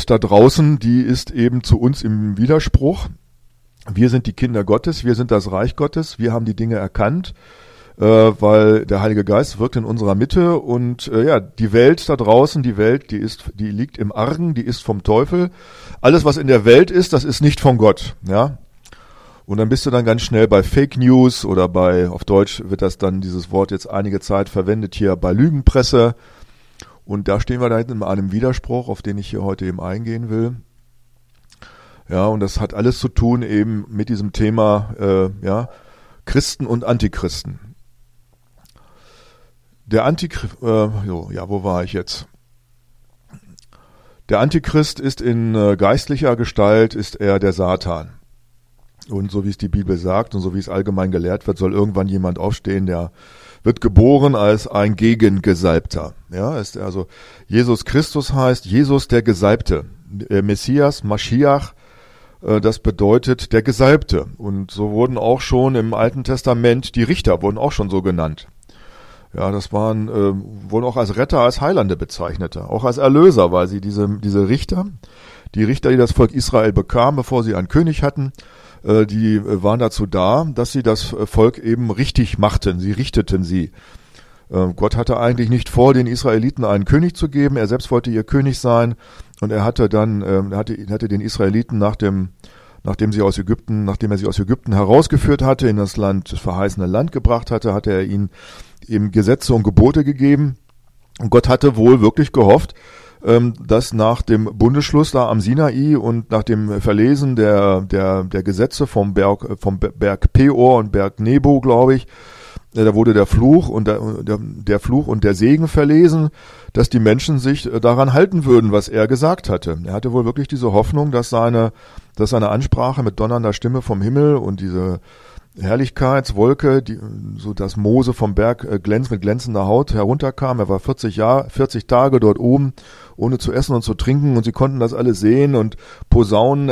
Welt da draußen, die ist eben zu uns im Widerspruch. Wir sind die Kinder Gottes, wir sind das Reich Gottes, wir haben die Dinge erkannt, weil der Heilige Geist wirkt in unserer Mitte und die Welt da draußen, die liegt im Argen, die ist vom Teufel. Alles, was in der Welt ist, das ist nicht von Gott, ja. Und dann bist du dann ganz schnell bei Fake News oder auf Deutsch wird das dann dieses Wort jetzt einige Zeit verwendet hier bei Lügenpresse. Und da stehen wir da in einem Widerspruch, auf den ich hier heute eben eingehen will. Ja, und das hat alles zu tun eben mit diesem Thema, Christen und Antichristen. Wo war ich jetzt? Der Antichrist ist in geistlicher Gestalt, ist er der Satan. Und so wie es die Bibel sagt und so wie es allgemein gelehrt wird, soll irgendwann jemand aufstehen, der wird geboren als ein Gegengesalbter. Ja, also Jesus Christus heißt Jesus der Gesalbte. Messias, Maschiach, das bedeutet der Gesalbte. Und so wurden auch schon im Alten Testament die Richter wurden auch schon so genannt. Ja, das wurden auch als Retter, als Heilande bezeichnete, auch als Erlöser, weil sie diese Richter, die das Volk Israel bekam, bevor sie einen König hatten, die waren dazu da, dass sie das Volk eben richtig machten, sie richteten sie. Gott hatte eigentlich nicht vor, den Israeliten einen König zu geben, er selbst wollte ihr König sein und er hatte den Israeliten, nachdem er sie aus Ägypten herausgeführt hatte, in das verheißene Land gebracht hatte, hatte er ihnen eben Gesetze und Gebote gegeben. Und Gott hatte wohl wirklich gehofft, dass nach dem Bundesschluss da am Sinai und nach dem Verlesen der Gesetze vom Berg Peor und Berg Nebo, glaube ich, da wurde der Fluch und der Fluch und der Segen verlesen, dass die Menschen sich daran halten würden, was er gesagt hatte. Er hatte wohl wirklich diese Hoffnung, dass seine Ansprache mit donnernder Stimme vom Himmel und diese Herrlichkeitswolke, so dass Mose vom Berg mit glänzender Haut herunterkam. Er war 40 Tage dort oben, ohne zu essen und zu trinken, und sie konnten das alles sehen und Posaunen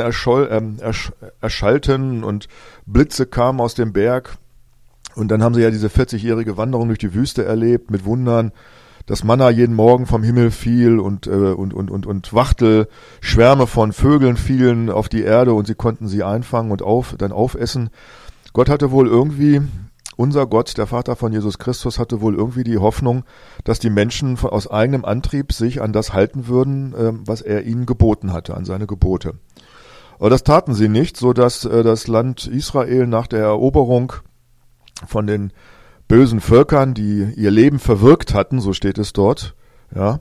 erschallten und Blitze kamen aus dem Berg. Und dann haben sie ja diese 40-jährige Wanderung durch die Wüste erlebt mit Wundern, dass Manna jeden Morgen vom Himmel fiel und Wachtel, Schwärme von Vögeln fielen auf die Erde und sie konnten sie einfangen und dann aufessen. Gott hatte wohl irgendwie, unser Gott, der Vater von Jesus Christus, hatte wohl irgendwie die Hoffnung, dass die Menschen aus eigenem Antrieb sich an das halten würden, was er ihnen geboten hatte, an seine Gebote. Aber das taten sie nicht, so dass das Land Israel nach der Eroberung von den bösen Völkern, die ihr Leben verwirkt hatten, so steht es dort, ja,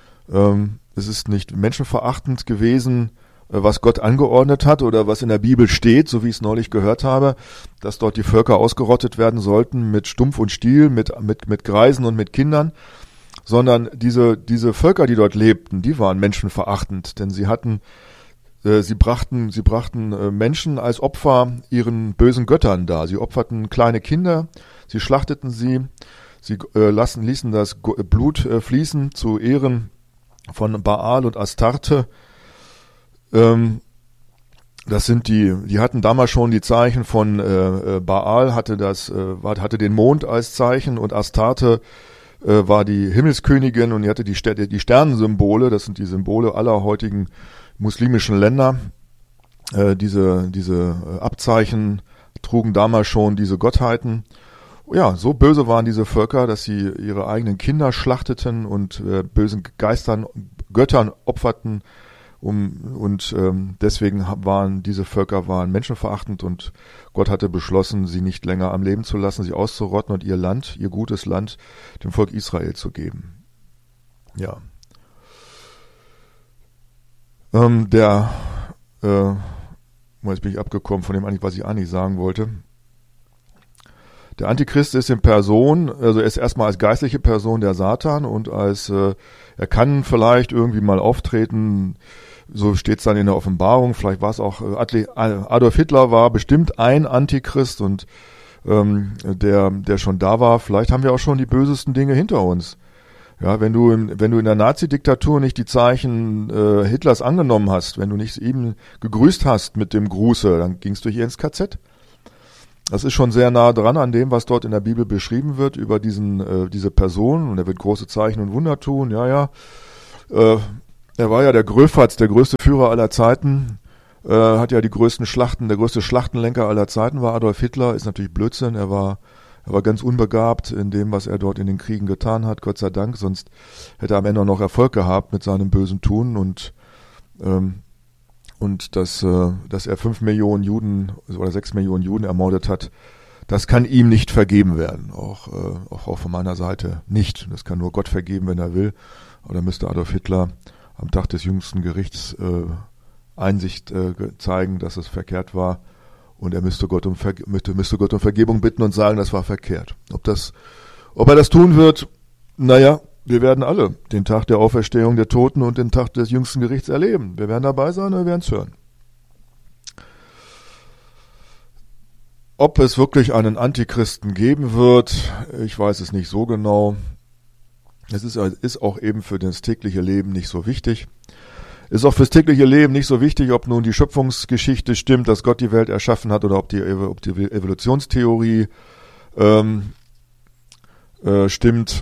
es ist nicht menschenverachtend gewesen, was Gott angeordnet hat oder was in der Bibel steht, so wie ich es neulich gehört habe, dass dort die Völker ausgerottet werden sollten mit Stumpf und Stiel, mit Greisen und mit Kindern, sondern diese Völker, die dort lebten, die waren menschenverachtend, denn sie brachten Menschen als Opfer ihren bösen Göttern dar. Sie opferten kleine Kinder, sie schlachteten sie ließen das Blut fließen zu Ehren von Baal und Astarte. Das sind die hatten damals schon die Zeichen von Baal hatte den Mond als Zeichen und Astarte war die Himmelskönigin und die hatte die Sternensymbole, das sind die Symbole aller heutigen muslimischen Länder. Diese Abzeichen trugen damals schon diese Gottheiten. Ja, so böse waren diese Völker, dass sie ihre eigenen Kinder schlachteten und bösen Göttern opferten. Deswegen waren diese Völker menschenverachtend und Gott hatte beschlossen, sie nicht länger am Leben zu lassen, sie auszurotten und ihr gutes Land, dem Volk Israel zu geben. Ja. Jetzt bin ich abgekommen von dem, was ich eigentlich sagen wollte. Der Antichrist ist in Person, also er ist erstmal als geistliche Person der Satan und er kann vielleicht irgendwie mal auftreten, so steht es dann in der Offenbarung, vielleicht war es auch, Adolf Hitler war bestimmt ein Antichrist und der schon da war, vielleicht haben wir auch schon die bösesten Dinge hinter uns. Ja, wenn du in der Nazi-Diktatur nicht die Zeichen Hitlers angenommen hast, wenn du nicht ihm gegrüßt hast mit dem Gruße, dann gingst du hier ins KZ. Das ist schon sehr nah dran an dem, was dort in der Bibel beschrieben wird über diese Person, und er wird große Zeichen und Wunder tun, Er war ja der Gröfatz, der größte Führer aller Zeiten, hat ja die größten Schlachten, der größte Schlachtenlenker aller Zeiten war Adolf Hitler, ist natürlich Blödsinn, er war ganz unbegabt in dem, was er dort in den Kriegen getan hat, Gott sei Dank, sonst hätte er am Ende noch Erfolg gehabt mit seinem bösen Tun und dass er 5 Millionen Juden oder 6 Millionen Juden ermordet hat, das kann ihm nicht vergeben werden, auch von meiner Seite nicht. Das kann nur Gott vergeben, wenn er will. Aber da müsste Adolf Hitler am Tag des jüngsten Gerichts Einsicht zeigen, dass es verkehrt war. Und er müsste Gott um Vergebung bitten und sagen, das war verkehrt. Ob er das tun wird, naja, wir werden alle den Tag der Auferstehung der Toten und den Tag des jüngsten Gerichts erleben. Wir werden dabei sein und wir werden es hören. Ob es wirklich einen Antichristen geben wird, ich weiß es nicht so genau. Es ist auch eben für das tägliche Leben nicht so wichtig. Ist auch fürs tägliche Leben nicht so wichtig, ob nun die Schöpfungsgeschichte stimmt, dass Gott die Welt erschaffen hat, oder ob die Evolutionstheorie stimmt.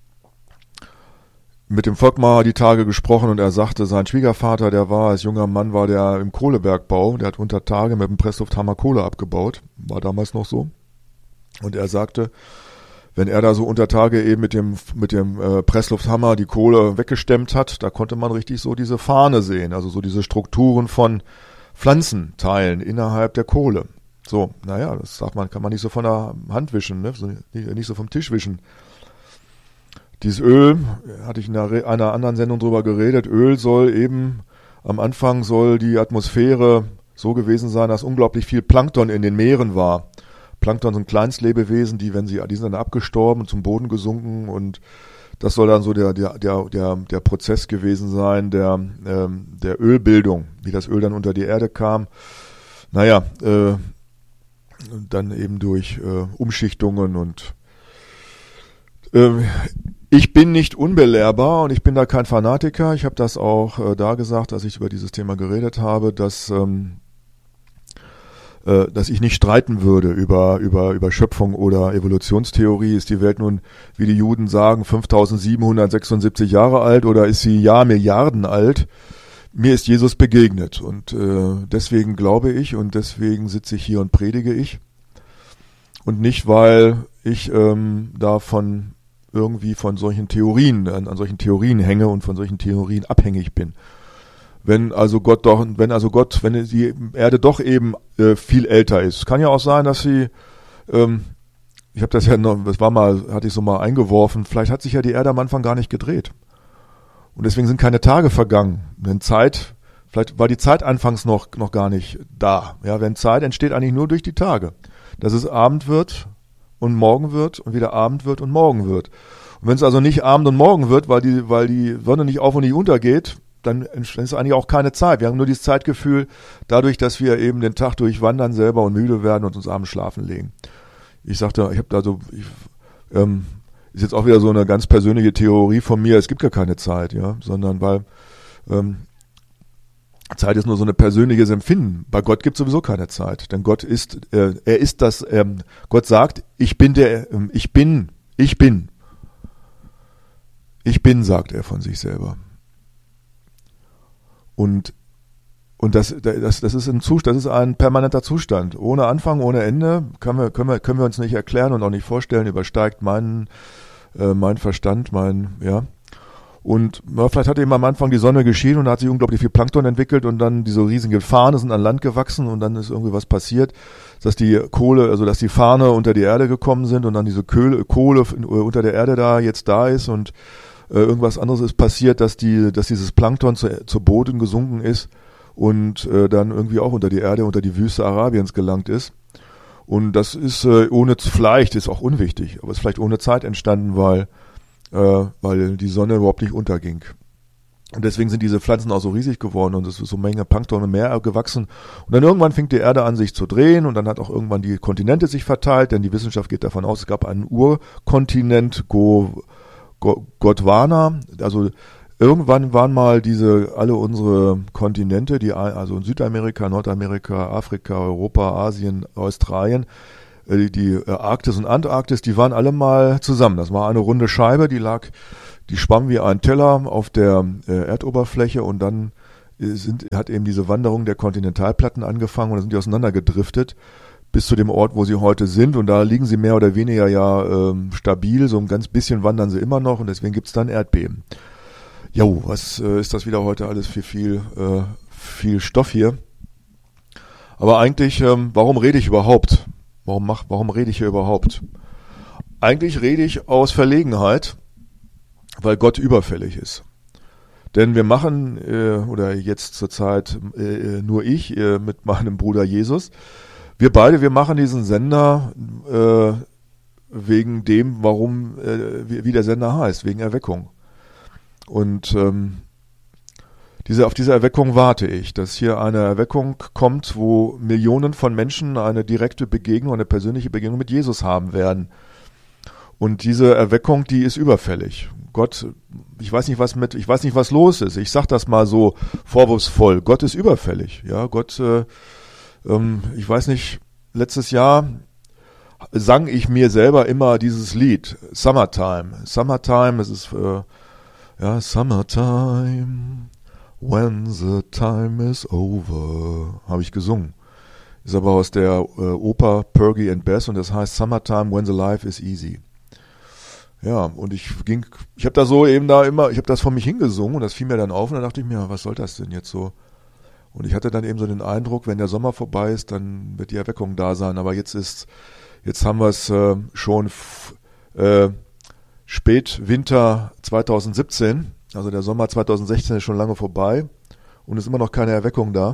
Mit dem Volkmar die Tage gesprochen und er sagte, sein Schwiegervater, als junger Mann war der im Kohlebergbau, der hat unter Tage mit dem Presslufthammer Kohle abgebaut, war damals noch so. Und er sagte, wenn er da so unter Tage eben mit dem Presslufthammer die Kohle weggestemmt hat, da konnte man richtig so diese Fahne sehen, also so diese Strukturen von Pflanzenteilen innerhalb der Kohle. So, naja, das kann man nicht so von der Hand wischen, ne? Nicht so vom Tisch wischen. Dieses Öl, hatte ich in einer anderen Sendung drüber geredet, Öl am Anfang soll die Atmosphäre so gewesen sein, dass unglaublich viel Plankton in den Meeren war. Plankton sind Kleinstlebewesen, die sind dann abgestorben und zum Boden gesunken, und das soll dann so der Prozess gewesen sein, der Ölbildung, wie das Öl dann unter die Erde kam. Naja, dann eben durch Umschichtungen und ich bin nicht unbelehrbar und ich bin da kein Fanatiker. Ich habe das auch da gesagt, als ich über dieses Thema geredet habe, dass ich nicht streiten würde über Schöpfung oder Evolutionstheorie. Ist die Welt nun, wie die Juden sagen, 5776 Jahre alt oder ist sie Milliarden alt? Mir ist Jesus begegnet und deswegen glaube ich und deswegen sitze ich hier und predige ich. Und nicht, weil ich davon irgendwie von solchen Theorien, an solchen Theorien hänge und von solchen Theorien abhängig bin. Wenn die Erde doch eben viel älter ist. Kann ja auch sein, dass sie, ich habe das ja noch, hatte ich so mal eingeworfen, vielleicht hat sich ja die Erde am Anfang gar nicht gedreht. Und deswegen sind keine Tage vergangen. Vielleicht war die Zeit anfangs noch gar nicht da. Ja, wenn Zeit entsteht eigentlich nur durch die Tage. Dass es Abend wird und morgen wird und wieder Abend wird und morgen wird. Und wenn es also nicht Abend und morgen wird, weil die Sonne nicht auf und nicht untergeht, dann ist eigentlich auch keine Zeit. Wir haben nur dieses Zeitgefühl dadurch, dass wir eben den Tag durchwandern selber und müde werden und uns abends schlafen legen. Ich sagte, ist jetzt auch wieder so eine ganz persönliche Theorie von mir, es gibt gar keine Zeit, ja, sondern weil Zeit ist nur so ein persönliches Empfinden. Bei Gott gibt es sowieso keine Zeit, denn Gott Gott sagt, ich bin, sagt er von sich selber. Und das ist ein permanenter Zustand. Ohne Anfang, ohne Ende können wir uns nicht erklären und auch nicht vorstellen, übersteigt mein Verstand, Und vielleicht hat eben am Anfang die Sonne geschienen und da hat sich unglaublich viel Plankton entwickelt und dann diese riesigen Fahne sind an Land gewachsen und dann ist irgendwie was passiert, dass die Fahne unter die Erde gekommen sind und dann diese Kohle unter der Erde jetzt da ist und irgendwas anderes ist passiert, dass dieses Plankton zu Boden gesunken ist und dann irgendwie auch unter die Erde, unter die Wüste Arabiens gelangt ist. Und das ist vielleicht ist auch unwichtig, aber ist vielleicht ohne Zeit entstanden, weil die Sonne überhaupt nicht unterging. Und deswegen sind diese Pflanzen auch so riesig geworden und es ist so eine Menge Plankton und Meer gewachsen. Und dann irgendwann fing die Erde an, sich zu drehen und dann hat auch irgendwann die Kontinente sich verteilt, denn die Wissenschaft geht davon aus, es gab einen Urkontinent, Gondwana. Also irgendwann waren mal alle unsere Kontinente, also in Südamerika, Nordamerika, Afrika, Europa, Asien, Australien, die Arktis und Antarktis, die waren alle mal zusammen. Das war eine runde Scheibe, die die schwammen wie ein Teller auf der Erdoberfläche und dann hat eben diese Wanderung der Kontinentalplatten angefangen und dann sind die auseinandergedriftet bis zu dem Ort, wo sie heute sind und da liegen sie mehr oder weniger stabil, so ein ganz bisschen wandern sie immer noch und deswegen gibt's dann Erdbeben. Jo, was ist das wieder heute alles für viel Stoff hier? Aber eigentlich, warum rede ich überhaupt? Warum rede ich hier überhaupt? Eigentlich rede ich aus Verlegenheit, weil Gott überfällig ist. Denn wir machen, oder jetzt zurzeit nur ich mit meinem Bruder Jesus, wir machen diesen Sender wegen dem, wie der Sender heißt, wegen Erweckung. Und auf diese Erweckung warte ich, dass hier eine Erweckung kommt, wo Millionen von Menschen eine direkte Begegnung, eine persönliche Begegnung mit Jesus haben werden. Und diese Erweckung, die ist überfällig. Gott, ich weiß nicht, was los ist. Ich sag das mal so vorwurfsvoll. Gott ist überfällig. Ja, Gott, ich weiß nicht, letztes Jahr sang ich mir selber immer dieses Lied, Summertime. Summertime, das ist, Summertime, when the time is over, habe ich gesungen. Ist aber aus der Oper Porgy and Bess und das heißt Summertime, when the life is easy. Ja, und ich habe das vor mich hingesungen und das fiel mir dann auf und dann dachte ich mir, was soll das denn jetzt so? Und ich hatte dann eben so den Eindruck, wenn der Sommer vorbei ist, dann wird die Erweckung da sein. Aber jetzt haben wir es schon Spätwinter 2017, also der Sommer 2016 ist schon lange vorbei und ist immer noch keine Erweckung da.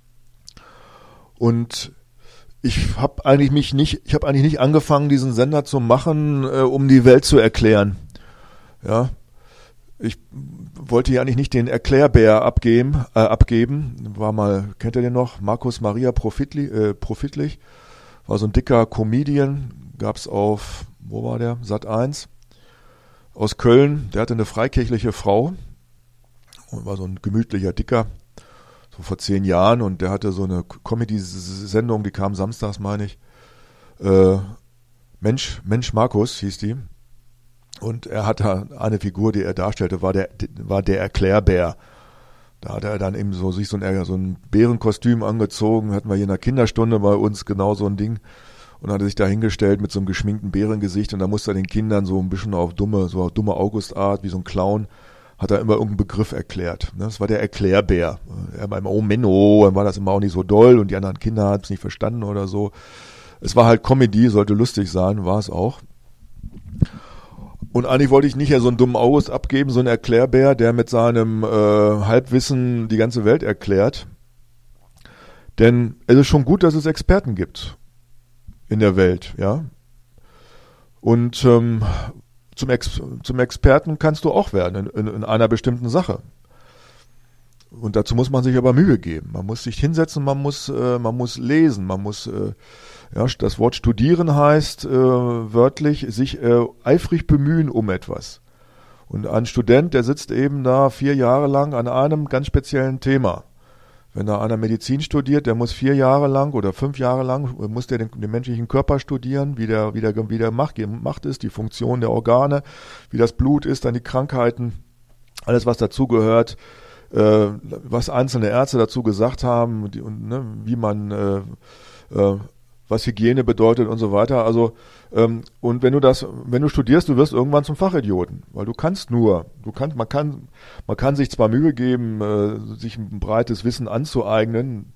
Und ich habe eigentlich nicht angefangen, diesen Sender zu machen, um die Welt zu erklären. Ja, ich wollte hier eigentlich nicht den Erklärbär abgeben. War mal, kennt ihr den noch? Markus Maria Profitlich. War so ein dicker Comedian. Gab's auf, wo war der? Sat.1. Aus Köln. Der hatte eine freikirchliche Frau. Und war so ein gemütlicher Dicker. So vor 10 Jahren. Und der hatte so eine Comedy-Sendung, die kam samstags, meine ich. Mensch Markus hieß die. Und er hatte eine Figur, die er darstellte, war der Erklärbär. Da hat er dann eben sich so ein Bärenkostüm angezogen, hatten wir hier in der Kinderstunde bei uns genau so ein Ding und hatte sich da hingestellt mit so einem geschminkten Bärengesicht und da musste er den Kindern so ein bisschen auf dumme Augustart, wie so ein Clown, hat er immer irgendeinen Begriff erklärt. Das war der Erklärbär. Er war immer, oh Menno, dann war das immer auch nicht so doll und die anderen Kinder haben es nicht verstanden oder so. Es war halt Comedy, sollte lustig sein, war es auch. Und eigentlich wollte ich nicht ja so einen dummen August abgeben, so einen Erklärbär, der mit seinem Halbwissen die ganze Welt erklärt. Denn es ist schon gut, dass es Experten gibt in der Welt, ja. Und zum Experten kannst du auch werden in einer bestimmten Sache. Und dazu muss man sich aber Mühe geben. Man muss sich hinsetzen, man muss lesen, das Wort studieren heißt wörtlich sich eifrig bemühen um etwas. Und ein Student, der sitzt eben da 4 Jahre lang an einem ganz speziellen Thema. Wenn da einer Medizin studiert, der muss 4 Jahre lang oder 5 Jahre lang, muss der den menschlichen Körper studieren, wie der gemacht ist, die Funktion der Organe, wie das Blut ist, dann die Krankheiten, alles was dazugehört, was einzelne Ärzte dazu gesagt haben, wie man was Hygiene bedeutet und so weiter. Also und wenn du studierst, du wirst irgendwann zum Fachidioten, weil man kann sich zwar Mühe geben, sich ein breites Wissen anzueignen,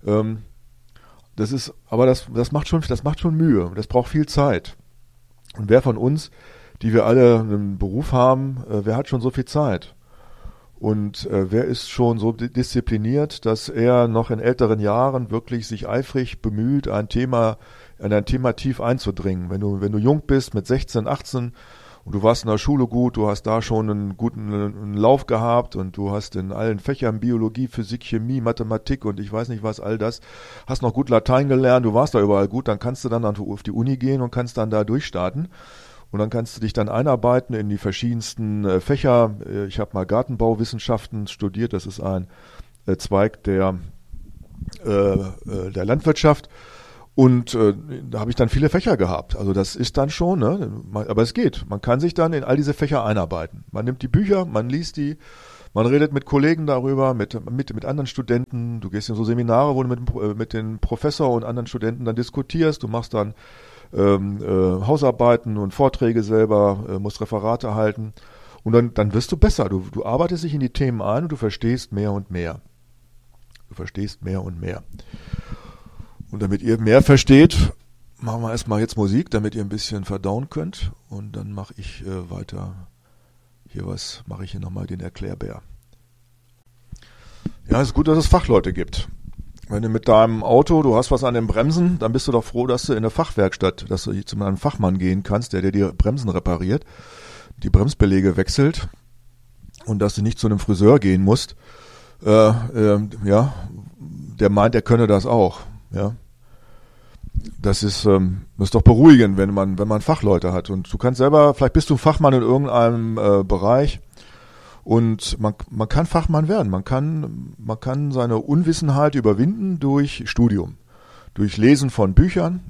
das macht schon Mühe, das braucht viel Zeit. Und wer von uns, die wir alle einen Beruf haben, wer hat schon so viel Zeit? Und wer ist schon so diszipliniert, dass er noch in älteren Jahren wirklich sich eifrig bemüht, in ein Thema tief einzudringen? Wenn du jung bist, mit 16, 18 und du warst in der Schule gut, du hast da schon einen guten Lauf gehabt und du hast in allen Fächern Biologie, Physik, Chemie, Mathematik und ich weiß nicht was, all das, hast noch gut Latein gelernt, du warst da überall gut, dann kannst du dann auf die Uni gehen und kannst dann da durchstarten. Und dann kannst du dich dann einarbeiten in die verschiedensten Fächer. Ich habe mal Gartenbauwissenschaften studiert. Das ist ein Zweig der Landwirtschaft. Und da habe ich dann viele Fächer gehabt. Also das ist dann schon, ne? Aber es geht. Man kann sich dann in all diese Fächer einarbeiten. Man nimmt die Bücher, man liest die, man redet mit Kollegen darüber, mit anderen Studenten. Du gehst in so Seminare, wo du mit dem Professor und anderen Studenten dann diskutierst. Du machst dann Hausarbeiten und Vorträge selber, musst Referate halten. Und dann wirst du besser. Du arbeitest dich in die Themen ein und du verstehst mehr und mehr. Du verstehst mehr und mehr. Und damit ihr mehr versteht, machen wir erstmal jetzt Musik, damit ihr ein bisschen verdauen könnt. Und dann mache ich weiter. Mache ich hier nochmal den Erklärbär. Ja, es ist gut, dass es Fachleute gibt. Wenn du mit deinem Auto, du hast was an den Bremsen, dann bist du doch froh, dass du in eine Fachwerkstatt, dass du zu einem Fachmann gehen kannst, der dir die Bremsen repariert, die Bremsbeläge wechselt und dass du nicht zu einem Friseur gehen musst. Der meint, er könne das auch. Ja, das ist doch beruhigend, wenn man Fachleute hat. Und du kannst selber, vielleicht bist du Fachmann in irgendeinem Bereich und man kann Fachmann werden. Man kann seine Unwissenheit überwinden durch Studium, durch Lesen von Büchern.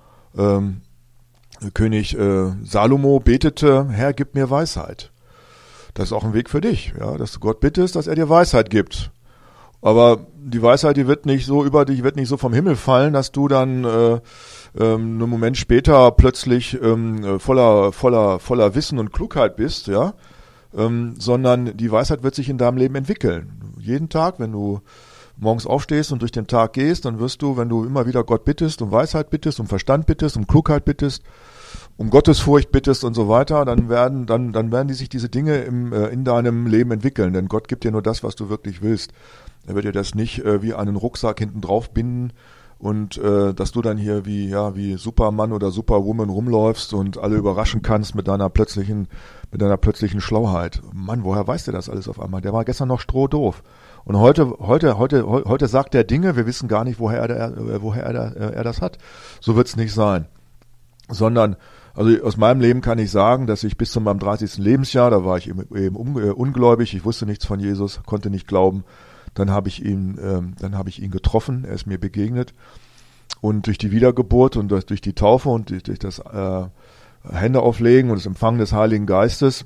König Salomo betete: Herr, gib mir Weisheit. Das ist auch ein Weg für dich, ja, dass du Gott bittest, dass er dir Weisheit gibt. Aber die Weisheit, die wird nicht so vom Himmel fallen, dass du dann einen Moment später plötzlich voller Wissen und Klugheit bist, ja, sondern die Weisheit wird sich in deinem Leben entwickeln. Jeden Tag, wenn du morgens aufstehst und durch den Tag gehst, dann wirst du, wenn du immer wieder Gott bittest, um Weisheit bittest, um Verstand bittest, um Klugheit bittest, um Gottesfurcht bittest und so weiter, dann werden sich diese Dinge in deinem Leben entwickeln. Denn Gott gibt dir nur das, was du wirklich willst. Er wird dir das nicht wie einen Rucksack hinten drauf binden und dass du dann hier wie Superman oder Superwoman rumläufst und alle überraschen kannst mit deiner plötzlichen Schlauheit. Mann, woher weiß der das alles auf einmal? Der war gestern noch strohdoof. Und heute sagt er Dinge, wir wissen gar nicht, woher er das hat. So wird's nicht sein. Sondern, also aus meinem Leben kann ich sagen, dass ich bis zu meinem 30. Lebensjahr, da war ich eben ungläubig, ich wusste nichts von Jesus, konnte nicht glauben. Dann habe ich ihn getroffen, er ist mir begegnet. Und durch die Wiedergeburt und durch die Taufe und durch das Hände auflegen und das Empfangen des Heiligen Geistes,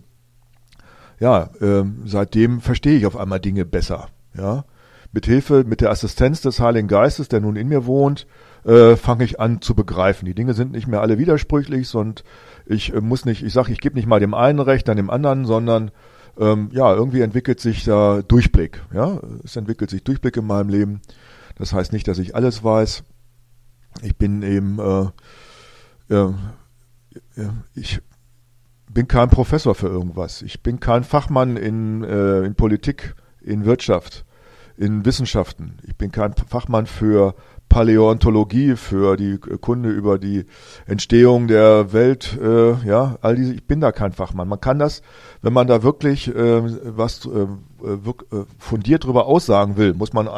seitdem verstehe ich auf einmal Dinge besser. Ja, mit der Assistenz des Heiligen Geistes, der nun in mir wohnt, fange ich an zu begreifen. Die Dinge sind nicht mehr alle widersprüchlich, sondern ich gebe nicht mal dem einen recht, dann dem anderen, sondern irgendwie entwickelt sich da Durchblick. Ja, es entwickelt sich Durchblick in meinem Leben. Das heißt nicht, dass ich alles weiß. Ich bin eben, ich bin kein Professor für irgendwas. Ich bin kein Fachmann in Politik, in Wirtschaft, in Wissenschaften. Ich bin kein Fachmann für Paläontologie, für die Kunde über die Entstehung der Welt, all diese, ich bin da kein Fachmann. Man kann das, wenn man da wirklich fundiert drüber aussagen will,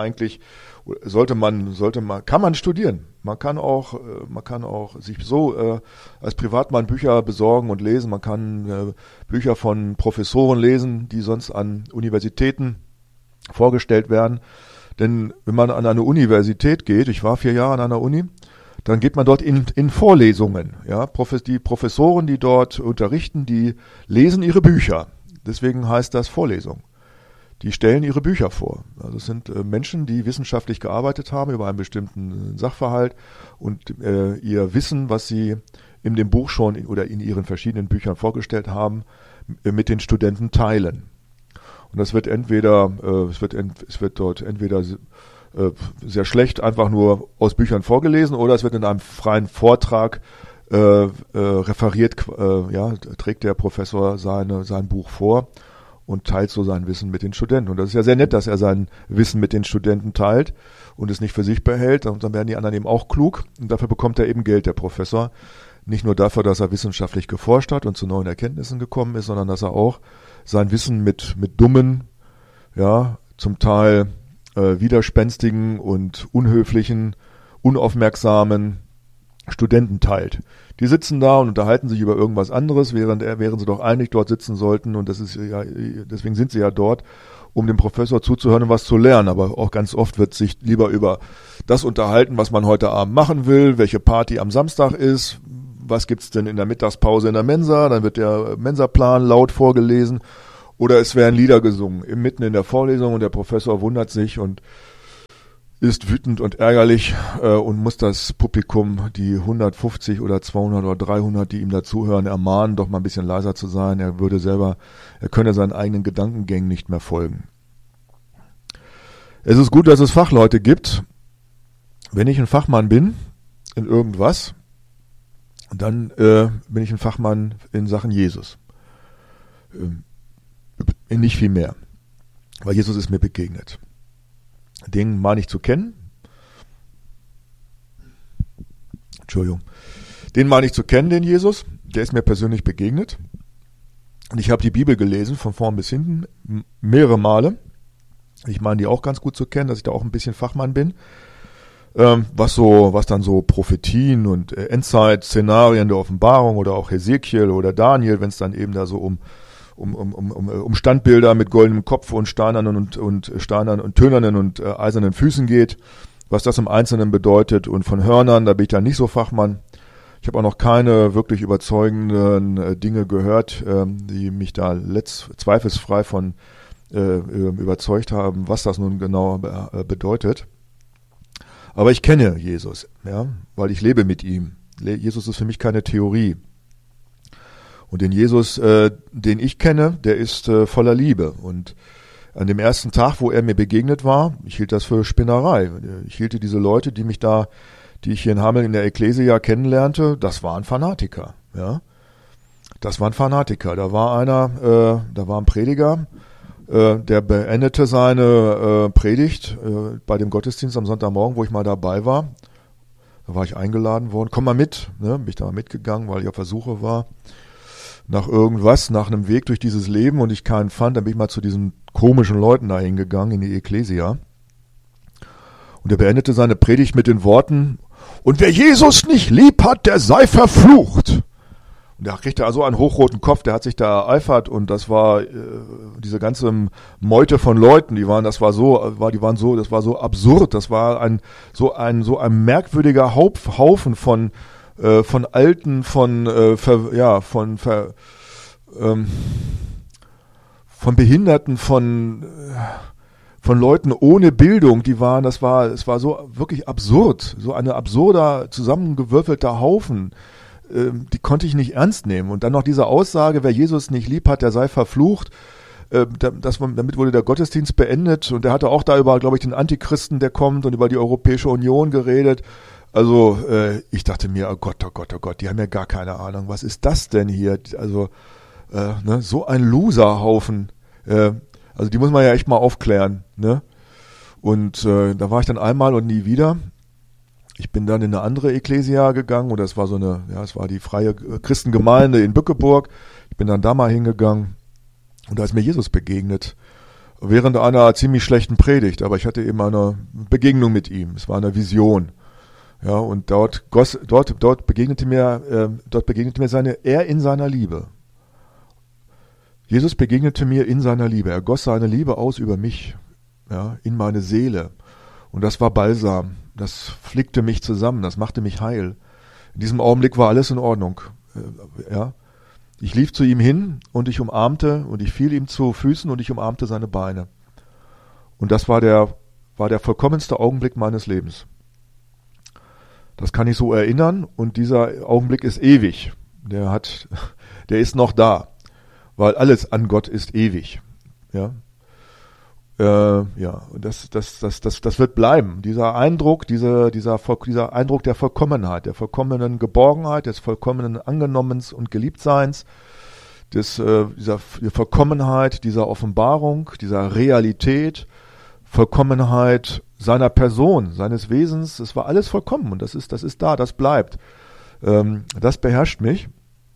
kann man studieren. Man kann auch sich so als Privatmann Bücher besorgen und lesen. Man kann Bücher von Professoren lesen, die sonst an Universitäten vorgestellt werden. Denn wenn man an eine Universität geht, ich war 4 Jahre an einer Uni, dann geht man dort in Vorlesungen. Ja, die Professoren, die dort unterrichten, die lesen ihre Bücher. Deswegen heißt das Vorlesung. Die stellen ihre Bücher vor. Also es sind Menschen, die wissenschaftlich gearbeitet haben über einen bestimmten Sachverhalt und ihr Wissen, was sie in dem Buch schon oder in ihren verschiedenen Büchern vorgestellt haben, mit den Studenten teilen. Und das wird dort entweder sehr schlecht einfach nur aus Büchern vorgelesen oder es wird in einem freien Vortrag referiert, trägt der Professor sein Buch vor und teilt so sein Wissen mit den Studenten. Und das ist ja sehr nett, dass er sein Wissen mit den Studenten teilt und es nicht für sich behält. Und dann werden die anderen eben auch klug und dafür bekommt er eben Geld, der Professor. Nicht nur dafür, dass er wissenschaftlich geforscht hat und zu neuen Erkenntnissen gekommen ist, sondern dass er auch sein Wissen mit dummen, zum Teil widerspenstigen und unhöflichen, unaufmerksamen Studenten teilt. Die sitzen da und unterhalten sich über irgendwas anderes, während sie doch eigentlich dort sitzen sollten und deswegen sind sie ja dort, um dem Professor zuzuhören und was zu lernen. Aber auch ganz oft wird sich lieber über das unterhalten, was man heute Abend machen will, welche Party am Samstag ist, was gibt's denn in der Mittagspause in der Mensa, dann wird der Mensaplan laut vorgelesen oder es werden Lieder gesungen, mitten in der Vorlesung und der Professor wundert sich und ist wütend und ärgerlich und muss das Publikum, die 150 oder 200 oder 300, die ihm dazuhören, ermahnen, doch mal ein bisschen leiser zu sein. Er könne seinen eigenen Gedankengängen nicht mehr folgen. Es ist gut, dass es Fachleute gibt. Wenn ich ein Fachmann bin in irgendwas, dann bin ich ein Fachmann in Sachen Jesus. Nicht viel mehr. Weil Jesus ist mir begegnet. Den meine ich zu kennen. Den meine ich zu kennen, den Jesus. Der ist mir persönlich begegnet. Und ich habe die Bibel gelesen, von vorn bis hinten, mehrere Male. Ich meine die auch ganz gut zu kennen, dass ich da auch ein bisschen Fachmann bin. Was dann so Prophetien und Endzeit-Szenarien der Offenbarung oder auch Hesekiel oder Daniel, wenn es dann eben da so um Standbilder mit goldenem Kopf und steinernen und tönernen und eisernen Füßen geht, was das im Einzelnen bedeutet und von Hörnern, da bin ich dann nicht so Fachmann. Ich habe auch noch keine wirklich überzeugenden Dinge gehört, die mich da zweifelsfrei von überzeugt haben, was das nun genau bedeutet. Aber ich kenne Jesus, ja, weil ich lebe mit ihm. Jesus ist für mich keine Theorie. Und den Jesus, den ich kenne, der ist voller Liebe. Und an dem ersten Tag, wo er mir begegnet war, ich hielt das für Spinnerei. Ich hielte diese Leute, die ich hier in Hameln in der Ekklesia kennenlernte, das waren Fanatiker. Ja, das waren Fanatiker. Da war ein Prediger, der beendete seine Predigt bei dem Gottesdienst am Sonntagmorgen, wo ich mal dabei war. Da war ich eingeladen worden. Komm mal mit. Ne? Bin ich da mal mitgegangen, weil ich auf der Suche war nach irgendwas, nach einem Weg durch dieses Leben und ich keinen fand. Dann bin ich mal zu diesen komischen Leuten da hingegangen in die Ekklesia. Und er beendete seine Predigt mit den Worten: Und wer Jesus nicht lieb hat, der sei verflucht. Und der kriegte also einen hochroten Kopf, der hat sich da ereifert und das war diese ganze Meute von Leuten, das war so absurd, das war so ein merkwürdiger Haufen von Alten, von Behinderten, von Leuten ohne Bildung, es war so wirklich absurd, so ein absurder, zusammengewürfelter Haufen. Die konnte ich nicht ernst nehmen. Und dann noch diese Aussage, wer Jesus nicht lieb hat, der sei verflucht. Damit wurde der Gottesdienst beendet und er hatte auch da über, glaube ich, den Antichristen, der kommt und über die Europäische Union geredet. Also ich dachte mir, oh Gott, die haben ja gar keine Ahnung. Was ist das denn hier? Also so ein Loserhaufen. Also die muss man ja echt mal aufklären. Ne? Und da war ich dann einmal und nie wieder. Ich bin dann in eine andere Ekklesia gegangen und es war die freie Christengemeinde in Bückeburg. Ich bin dann da mal hingegangen und da ist mir Jesus begegnet. Während einer ziemlich schlechten Predigt, aber ich hatte eben eine Begegnung mit ihm. Es war eine Vision. Ja, und dort begegnete mir er in seiner Liebe. Jesus begegnete mir in seiner Liebe. Er goss seine Liebe aus über mich, ja, in meine Seele. Und das war Balsam. Das flickte mich zusammen, das machte mich heil. In diesem Augenblick war alles in Ordnung. Ja. Ich lief zu ihm hin und ich umarmte und ich fiel ihm zu Füßen und ich umarmte seine Beine. Und das war der vollkommenste Augenblick meines Lebens. Das kann ich so erinnern und dieser Augenblick ist ewig. Der ist noch da, weil alles an Gott ist ewig. Ja. Und das wird bleiben. Dieser Eindruck, dieser Eindruck der Vollkommenheit, der vollkommenen Geborgenheit, des vollkommenen Angenommens und Geliebtseins, dieser Vollkommenheit, dieser Offenbarung, dieser Realität, Vollkommenheit seiner Person, seines Wesens, es war alles vollkommen und das ist da, das bleibt. Das beherrscht mich.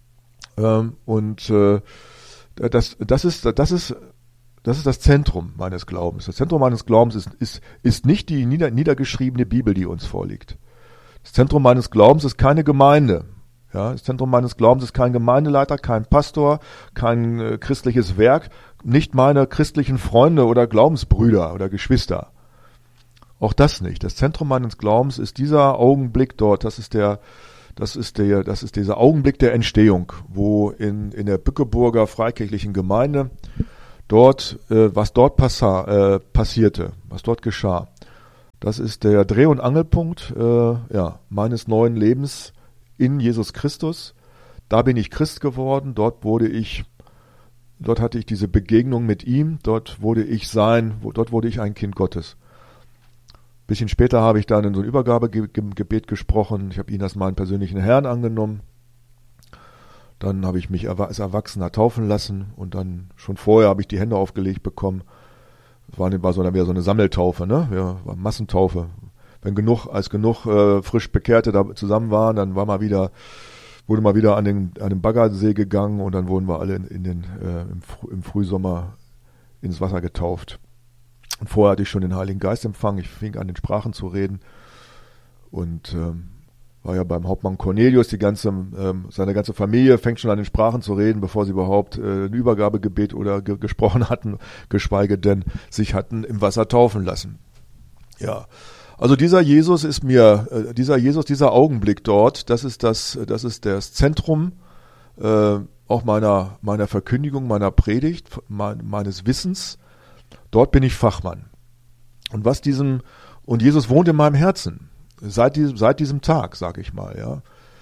Das ist das Zentrum meines Glaubens. Das Zentrum meines Glaubens ist nicht die niedergeschriebene Bibel, die uns vorliegt. Das Zentrum meines Glaubens ist keine Gemeinde. Ja, das Zentrum meines Glaubens ist kein Gemeindeleiter, kein Pastor, kein christliches Werk, nicht meine christlichen Freunde oder Glaubensbrüder oder Geschwister. Auch das nicht. Das Zentrum meines Glaubens ist dieser Augenblick dort. Das ist dieser Augenblick der Entstehung, wo in der Bückeburger Freikirchlichen Gemeinde was dort passierte, was dort geschah. Das ist der Dreh- und Angelpunkt meines neuen Lebens in Jesus Christus. Da bin ich Christ geworden. Dort hatte ich diese Begegnung mit ihm. Dort wurde ich ein Kind Gottes. Ein bisschen später habe ich dann in so ein Übergabegebet gesprochen. Ich habe ihn als meinen persönlichen Herrn angenommen. Dann habe ich mich als Erwachsener taufen lassen und dann schon vorher habe ich die Hände aufgelegt bekommen. Das war wieder so eine Sammeltaufe, ne? Ja, war Massentaufe. Als genug frisch Bekehrte da zusammen waren, dann wurde mal wieder an den Baggersee gegangen und dann wurden wir alle im Frühsommer ins Wasser getauft. Und vorher hatte ich schon den Heiligen Geist empfangen. Ich fing an, in Sprachen zu reden und war ja beim Hauptmann Cornelius. Seine ganze Familie fängt schon an, in Sprachen zu reden, bevor sie überhaupt ein Übergabegebet oder gesprochen hatten, geschweige denn sich hatten im Wasser taufen lassen. Ja, also dieser Augenblick dort, das ist das Zentrum auch meiner Verkündigung, meiner Predigt, meines Wissens. Dort bin ich Fachmann. Und Jesus wohnt in meinem Herzen. Seit diesem Tag, sage ich mal, ja.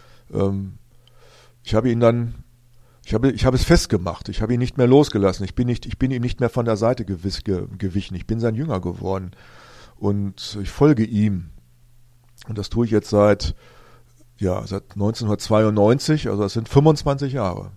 Ich habe es festgemacht. Ich habe ihn nicht mehr losgelassen. Ich bin ihm nicht mehr von der Seite gewichen. Ich bin sein Jünger geworden. Und ich folge ihm. Und das tue ich jetzt seit 1992, also das sind 25 Jahre.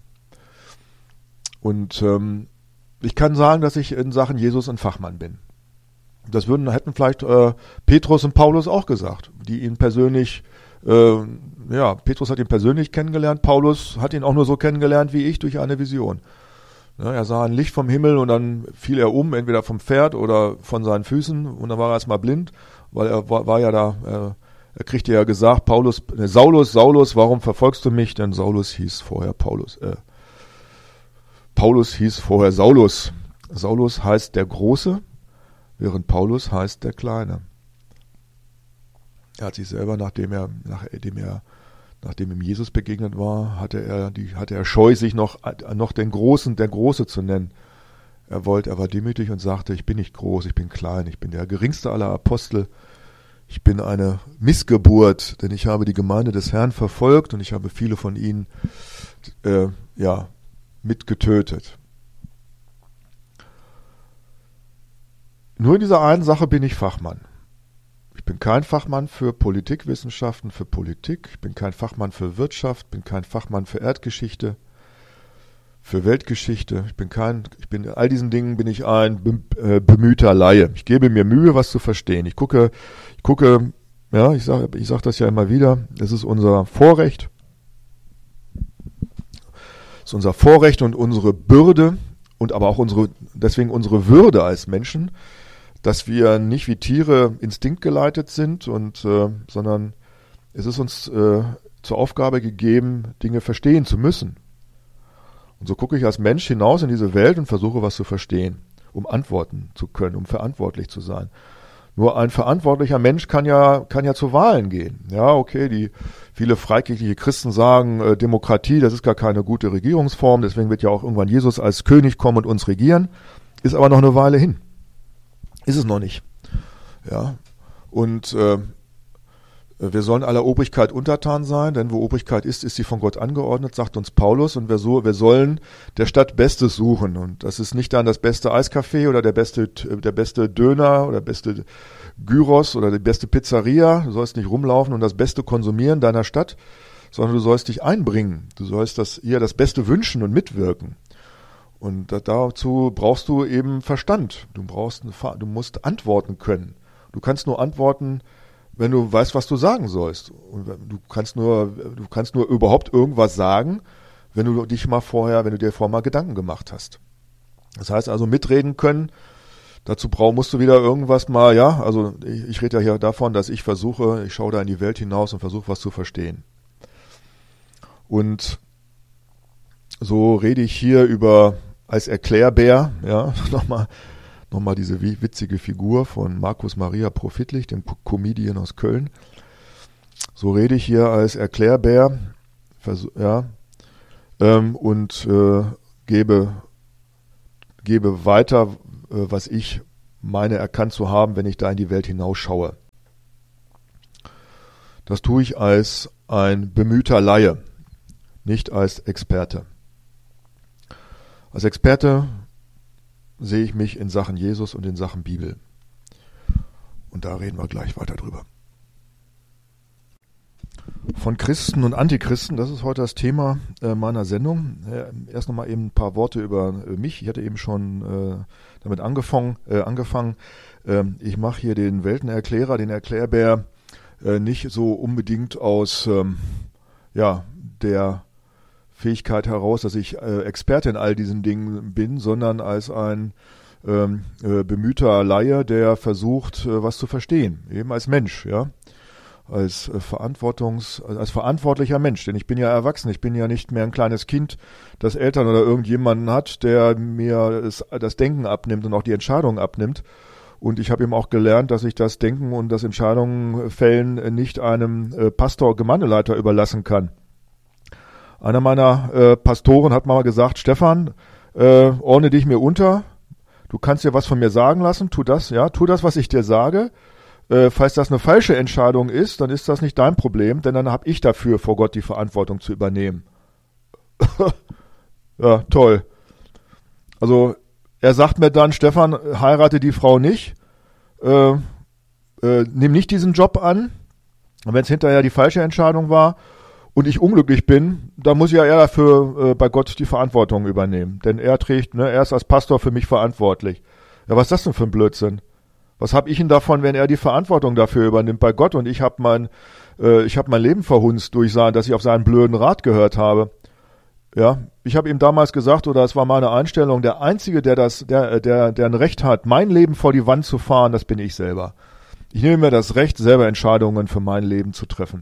Und ich kann sagen, dass ich in Sachen Jesus ein Fachmann bin. Das hätten vielleicht Petrus und Paulus auch gesagt, die ihn persönlich, Petrus hat ihn persönlich kennengelernt, Paulus hat ihn auch nur so kennengelernt wie ich durch eine Vision. Ja, er sah ein Licht vom Himmel und dann fiel er um, entweder vom Pferd oder von seinen Füßen und dann war er erstmal blind, weil er kriegte ja gesagt, Saulus, warum verfolgst du mich? Denn Saulus hieß vorher Paulus hieß vorher Saulus. Saulus heißt der Große, während Paulus heißt der Kleine. Er hat sich selber, nachdem ihm Jesus begegnet war, hatte er Scheu, sich noch der Große zu nennen. Er war demütig und sagte, ich bin nicht groß, ich bin klein, ich bin der geringste aller Apostel. Ich bin eine Missgeburt, denn ich habe die Gemeinde des Herrn verfolgt und ich habe viele von ihnen mitgetötet. Nur in dieser einen Sache bin ich Fachmann. Ich bin kein Fachmann für Politikwissenschaften, für Politik. Ich bin kein Fachmann für Wirtschaft, bin kein Fachmann für Erdgeschichte, für Weltgeschichte. In all diesen Dingen bin ich ein bemühter Laie. Ich gebe mir Mühe, was zu verstehen. Ich sag das ja immer wieder. Es ist unser Vorrecht. Es ist unser Vorrecht und unsere Bürde und aber auch deswegen unsere Würde als Menschen, dass wir nicht wie Tiere instinktgeleitet sind sondern es ist uns zur Aufgabe gegeben, Dinge verstehen zu müssen. Und so gucke ich als Mensch hinaus in diese Welt und versuche, was zu verstehen, um antworten zu können, um verantwortlich zu sein. Nur ein verantwortlicher Mensch kann ja zu Wahlen gehen. Ja, okay, viele freikirchliche Christen sagen, Demokratie, das ist gar keine gute Regierungsform, deswegen wird ja auch irgendwann Jesus als König kommen und uns regieren. Ist aber noch eine Weile hin. Ist es noch nicht. Ja, und wir sollen aller Obrigkeit untertan sein, denn wo Obrigkeit ist sie von Gott angeordnet, sagt uns Paulus, und wir sollen der Stadt Bestes suchen. Und das ist nicht dann das beste Eiscafé oder der beste Döner oder beste Gyros oder die beste Pizzeria. Du sollst nicht rumlaufen und das Beste konsumieren deiner Stadt, sondern du sollst dich einbringen. Du sollst ihr das Beste wünschen und mitwirken. Und dazu brauchst du eben Verstand. Du musst antworten können. Du kannst nur antworten, wenn du weißt, was du sagen sollst. Und du kannst nur überhaupt irgendwas sagen, wenn du dir vorher mal Gedanken gemacht hast. Das heißt also, mitreden können, dazu musst du wieder irgendwas mal, ich rede ja hier davon, dass ich schaue da in die Welt hinaus und versuche, was zu verstehen. Und so rede ich hier als Erklärbär, ja, nochmal diese witzige Figur von Markus Maria Profitlich, dem Comedian aus Köln. So rede ich hier als Erklärbär, und gebe weiter, was ich meine erkannt zu haben, wenn ich da in die Welt hinausschaue. Das tue ich als ein bemühter Laie, nicht als Experte. Als Experte sehe ich mich in Sachen Jesus und in Sachen Bibel. Und da reden wir gleich weiter drüber. Von Christen und Antichristen, das ist heute das Thema meiner Sendung. Erst nochmal eben ein paar Worte über mich. Ich hatte eben schon damit angefangen. Ich mache hier den Weltenerklärer, den Erklärbär, nicht so unbedingt aus der Fähigkeit heraus, dass ich Experte in all diesen Dingen bin, sondern als ein bemühter Laie, der versucht, was zu verstehen, eben als Mensch, ja, als verantwortlicher Mensch, denn ich bin ja erwachsen, ich bin ja nicht mehr ein kleines Kind, das Eltern oder irgendjemanden hat, der mir das Denken abnimmt und auch die Entscheidungen abnimmt. Und ich habe eben auch gelernt, dass ich das Denken und das Entscheidungen fällen nicht einem Pastor, Gemeindeleiter überlassen kann. Einer meiner Pastoren hat mal gesagt, Stefan, ordne dich mir unter, du kannst dir was von mir sagen lassen, tu das, was ich dir sage. Falls das eine falsche Entscheidung ist, dann ist das nicht dein Problem, denn dann habe ich dafür vor Gott die Verantwortung zu übernehmen. Ja, toll. Also er sagt mir dann, Stefan, heirate die Frau nicht, nimm nicht diesen Job an, und wenn es hinterher die falsche Entscheidung war und ich unglücklich bin, dann muss ja er dafür bei Gott die Verantwortung übernehmen, denn er ist als Pastor für mich verantwortlich. Ja, was ist das denn für ein Blödsinn? Was habe ich denn davon, wenn er die Verantwortung dafür übernimmt bei Gott und ich habe mein Leben verhunzt durch dass ich auf seinen blöden Rat gehört habe? Ja, ich habe ihm damals gesagt, oder es war meine Einstellung, der Einzige, der ein Recht hat, mein Leben vor die Wand zu fahren, das bin ich selber. Ich nehme mir das Recht, selber Entscheidungen für mein Leben zu treffen.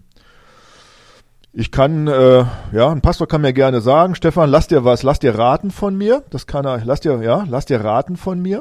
Ich kann, ein Pastor kann mir gerne sagen, Stefan, lass dir raten von mir. Das kann er, lass dir raten von mir.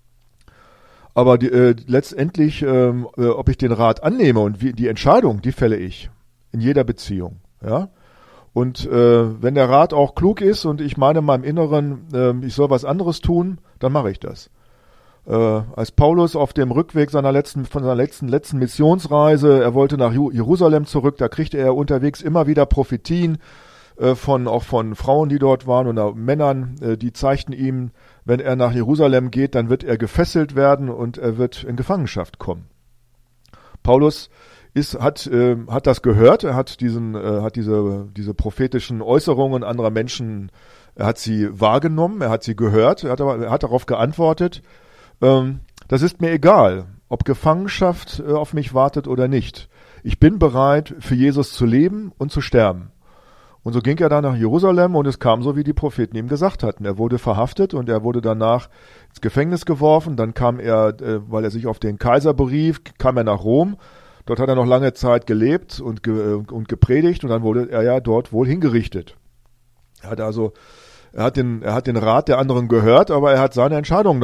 Aber letztendlich, ob ich den Rat annehme und die Entscheidung, die fälle ich. In jeder Beziehung, ja. Und wenn der Rat auch klug ist und ich meine in meinem Inneren, ich soll was anderes tun, dann mache ich das. Als Paulus auf dem Rückweg von seiner letzten Missionsreise, er wollte nach Jerusalem zurück, da kriegte er unterwegs immer wieder Prophetien auch von Frauen, die dort waren oder Männern, die zeigten ihm, wenn er nach Jerusalem geht, dann wird er gefesselt werden und er wird in Gefangenschaft kommen. Paulus hat das gehört, er hat diese prophetischen Äußerungen anderer Menschen, er hat sie wahrgenommen, er hat sie gehört, er hat darauf geantwortet, das ist mir egal, ob Gefangenschaft auf mich wartet oder nicht. Ich bin bereit, für Jesus zu leben und zu sterben. Und so ging er dann nach Jerusalem und es kam so, wie die Propheten ihm gesagt hatten. Er wurde verhaftet und er wurde danach ins Gefängnis geworfen. Dann kam er, weil er sich auf den Kaiser berief, kam er nach Rom. Dort hat er noch lange Zeit gelebt und gepredigt und dann wurde er ja dort wohl hingerichtet. Er hat den Rat der anderen gehört, aber er hat seine Entscheidung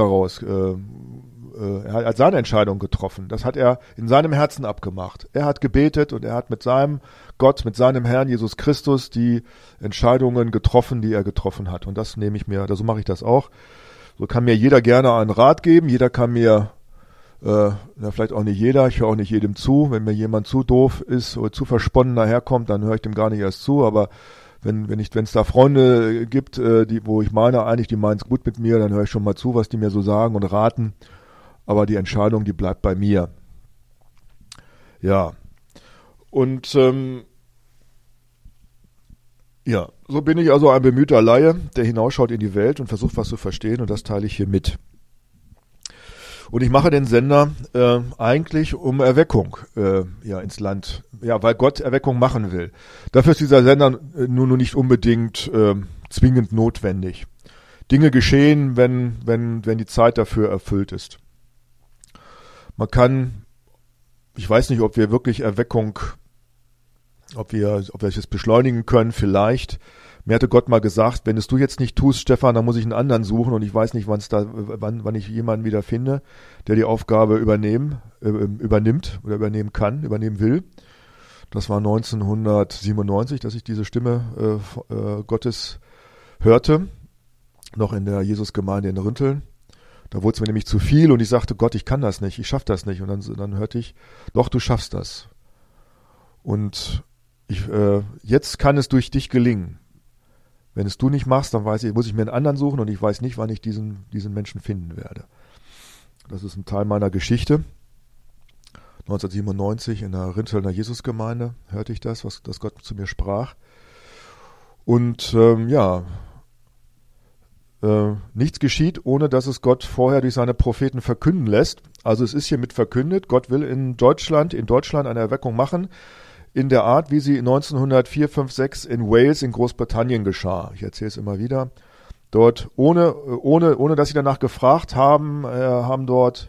er hat seine Entscheidung getroffen. Das hat er in seinem Herzen abgemacht. Er hat gebetet und er hat mit seinem Gott, mit seinem Herrn Jesus Christus die Entscheidungen getroffen, die er getroffen hat. Und das nehme ich mir, so mache ich das auch. So kann mir jeder gerne einen Rat geben. Jeder kann mir, vielleicht auch nicht jeder, ich höre auch nicht jedem zu. Wenn mir jemand zu doof ist oder zu versponnen daherkommt, dann höre ich dem gar nicht erst zu. Aber wenn es da Freunde gibt, wo ich meine, eigentlich, die meinen es gut mit mir, dann höre ich schon mal zu, was die mir so sagen und raten. Aber die Entscheidung, die bleibt bei mir. Ja. Und so bin ich also ein bemühter Laie, der hinausschaut in die Welt und versucht, was zu verstehen, und das teile ich hier mit. Und ich mache den Sender eigentlich um Erweckung ins Land, weil Gott Erweckung machen will. Dafür ist dieser Sender nur nicht unbedingt zwingend notwendig. Dinge geschehen, wenn die Zeit dafür erfüllt ist. Ich weiß nicht, ob wir wirklich Erweckung ob wir es beschleunigen können, vielleicht. Mir hatte Gott mal gesagt, wenn es du jetzt nicht tust, Stefan, dann muss ich einen anderen suchen und ich weiß nicht, wann ich jemanden wieder finde, der die Aufgabe übernimmt oder übernehmen will. Das war 1997, dass ich diese Stimme Gottes hörte, noch in der Jesusgemeinde in Rinteln. Da wurde es mir nämlich zu viel und ich sagte, Gott, ich kann das nicht, ich schaffe das nicht. Und dann hörte ich, doch, du schaffst das. Und jetzt kann es durch dich gelingen. Wenn es du nicht machst, dann muss ich mir einen anderen suchen und ich weiß nicht, wann ich diesen Menschen finden werde. Das ist ein Teil meiner Geschichte. 1997 in der Rintelner Jesusgemeinde hörte ich das, dass Gott zu mir sprach. Und nichts geschieht, ohne dass es Gott vorher durch seine Propheten verkünden lässt. Also es ist hiermit verkündet, Gott will in Deutschland eine Erweckung machen, in der Art, wie sie 1904, 5, 6 in Wales in Großbritannien geschah. Ich erzähle es immer wieder. Dort, ohne dass sie danach gefragt haben, haben dort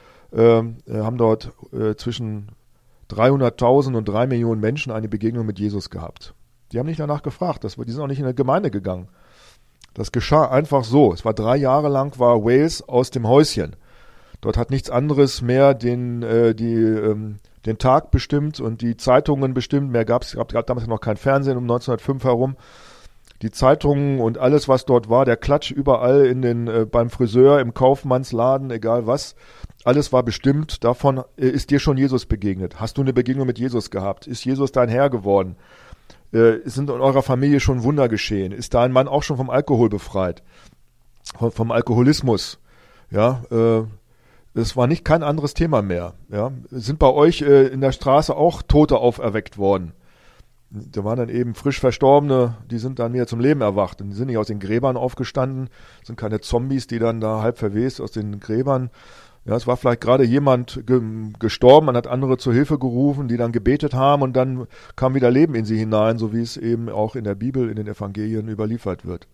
zwischen 300.000 und 3 Millionen Menschen eine Begegnung mit Jesus gehabt. Die haben nicht danach gefragt, die sind auch nicht in eine Gemeinde gegangen. Das geschah einfach so. Es war 3 Jahre lang, war Wales aus dem Häuschen. Dort hat nichts anderes mehr den Tag bestimmt und die Zeitungen bestimmt. Mehr gab damals noch kein Fernsehen um 1905 herum. Die Zeitungen und alles, was dort war, der Klatsch überall beim Friseur, im Kaufmannsladen, egal was, alles war bestimmt. Davon ist dir schon Jesus begegnet. Hast du eine Begegnung mit Jesus gehabt? Ist Jesus dein Herr geworden? Sind in eurer Familie schon Wunder geschehen? Ist dein Mann auch schon vom Alkohol befreit? Vom Alkoholismus? Ja, es war kein anderes Thema mehr. Ja, sind bei euch in der Straße auch Tote auferweckt worden? Da waren dann eben frisch Verstorbene, die sind dann wieder zum Leben erwacht. Und die sind nicht aus den Gräbern aufgestanden, sind keine Zombies, die dann da halb verwest aus den Gräbern. Ja, es war vielleicht gerade jemand gestorben, man hat andere zur Hilfe gerufen, die dann gebetet haben und dann kam wieder Leben in sie hinein, so wie es eben auch in der Bibel, in den Evangelien überliefert wird.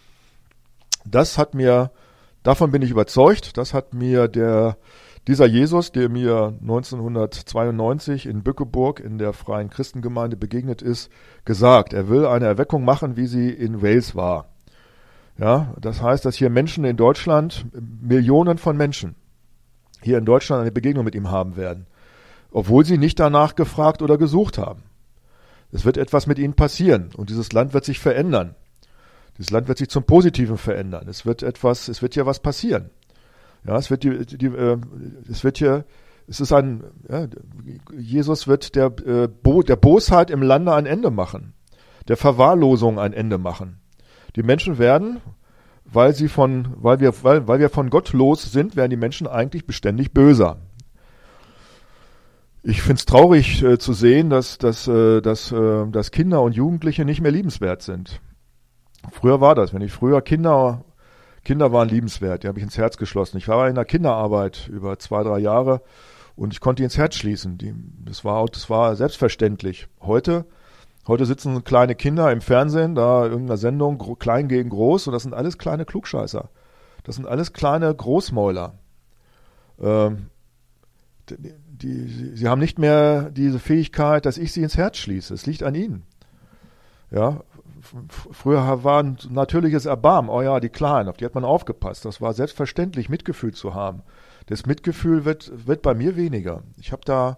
Davon bin ich überzeugt, das hat mir dieser Jesus, der mir 1992 in Bückeburg in der Freien Christengemeinde begegnet ist, gesagt. Er will eine Erweckung machen, wie sie in Wales war. Ja, das heißt, dass hier Menschen in Deutschland, Millionen von Menschen, hier in Deutschland eine Begegnung mit ihm haben werden, obwohl sie nicht danach gefragt oder gesucht haben. Es wird etwas mit ihnen passieren und dieses Land wird sich verändern. Dieses Land wird sich zum Positiven verändern. Es wird hier was passieren. Ja, Jesus wird der Bosheit im Lande ein Ende machen, der Verwahrlosung ein Ende machen. Die Menschen werden, weil wir von Gott los sind, werden die Menschen eigentlich beständig böser. Ich finde es traurig zu sehen, dass Kinder und Jugendliche nicht mehr liebenswert sind. Früher war das, Kinder waren liebenswert, die habe ich ins Herz geschlossen. Ich war in der Kinderarbeit über 2, 3 Jahre und ich konnte die ins Herz schließen. Das war selbstverständlich. Heute sitzen kleine Kinder im Fernsehen, da irgendeiner Sendung, klein gegen groß, und das sind alles kleine Klugscheißer. Das sind alles kleine Großmäuler. Sie haben nicht mehr diese Fähigkeit, dass ich sie ins Herz schließe. Es liegt an ihnen. Ja, früher war ein natürliches Erbarmen. Oh ja, die Kleinen, auf die hat man aufgepasst. Das war selbstverständlich, Mitgefühl zu haben. Das Mitgefühl wird bei mir weniger. Ich habe da,